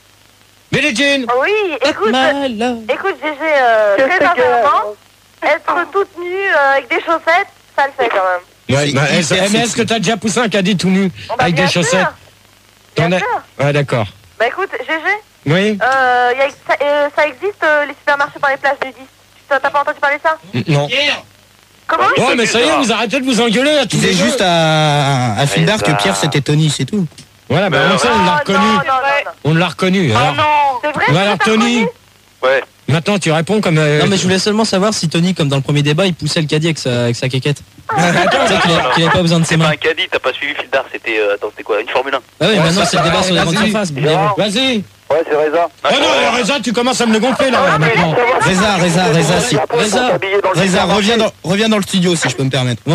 Billie Jean. Oui, écoute, My love. écoute, G G, euh, Je très sais que- sincèrement, être toute nue euh, avec des chaussettes, ça le fait quand même. Ouais, bah, est-ce- hyper mais est-ce sexy. que t'as déjà poussé un caddie tout nu Oh, bah, avec bien des chaussettes? sûr. Bien T'en as- sûr. Ouais, d'accord. Bah écoute, G G, Oui. euh, y a- ça, euh, ça existe euh, les supermarchés par les plages nudistes. T'as t'as pas entendu parler de ça? Non. Comment? Oh, mais ça y est, vous arrêtez de vous engueuler là, tous Tu les disais deux. juste à, à Philbert que ça- Pierre c'était Tony, c'est tout. Voilà, bah, Mais on, sait, on l'a Oh, reconnu. non, non, non, non. On l'a reconnu. Alors. C'est vrai? Bah, que alors, t'as Tony, reconnu Ouais. maintenant tu réponds comme. euh, Non mais je voulais seulement savoir si Tony, comme dans le premier débat, il poussait le caddie avec sa, avec sa quéquette. Attends, Tu sais qu'il a- qu'il avait pas besoin de ses C'est pas mains. un caddie, t'as pas suivi Fildar, c'était euh, attends, c'était quoi, une Formule un. Ah oui, Ouais, maintenant ça, c'est le ça, débat sur les vas-y. grandes surfaces. mais bon. Gérard. Vas-y. Ouais, c'est Reza. Oh non, Reza, tu commences à me le gonfler là, maintenant. Reza, Reza, Reza, si. Après, ils sont Reza. habillés dans le Reza, supermarché. reviens dans, reviens dans le studio si je peux me permettre.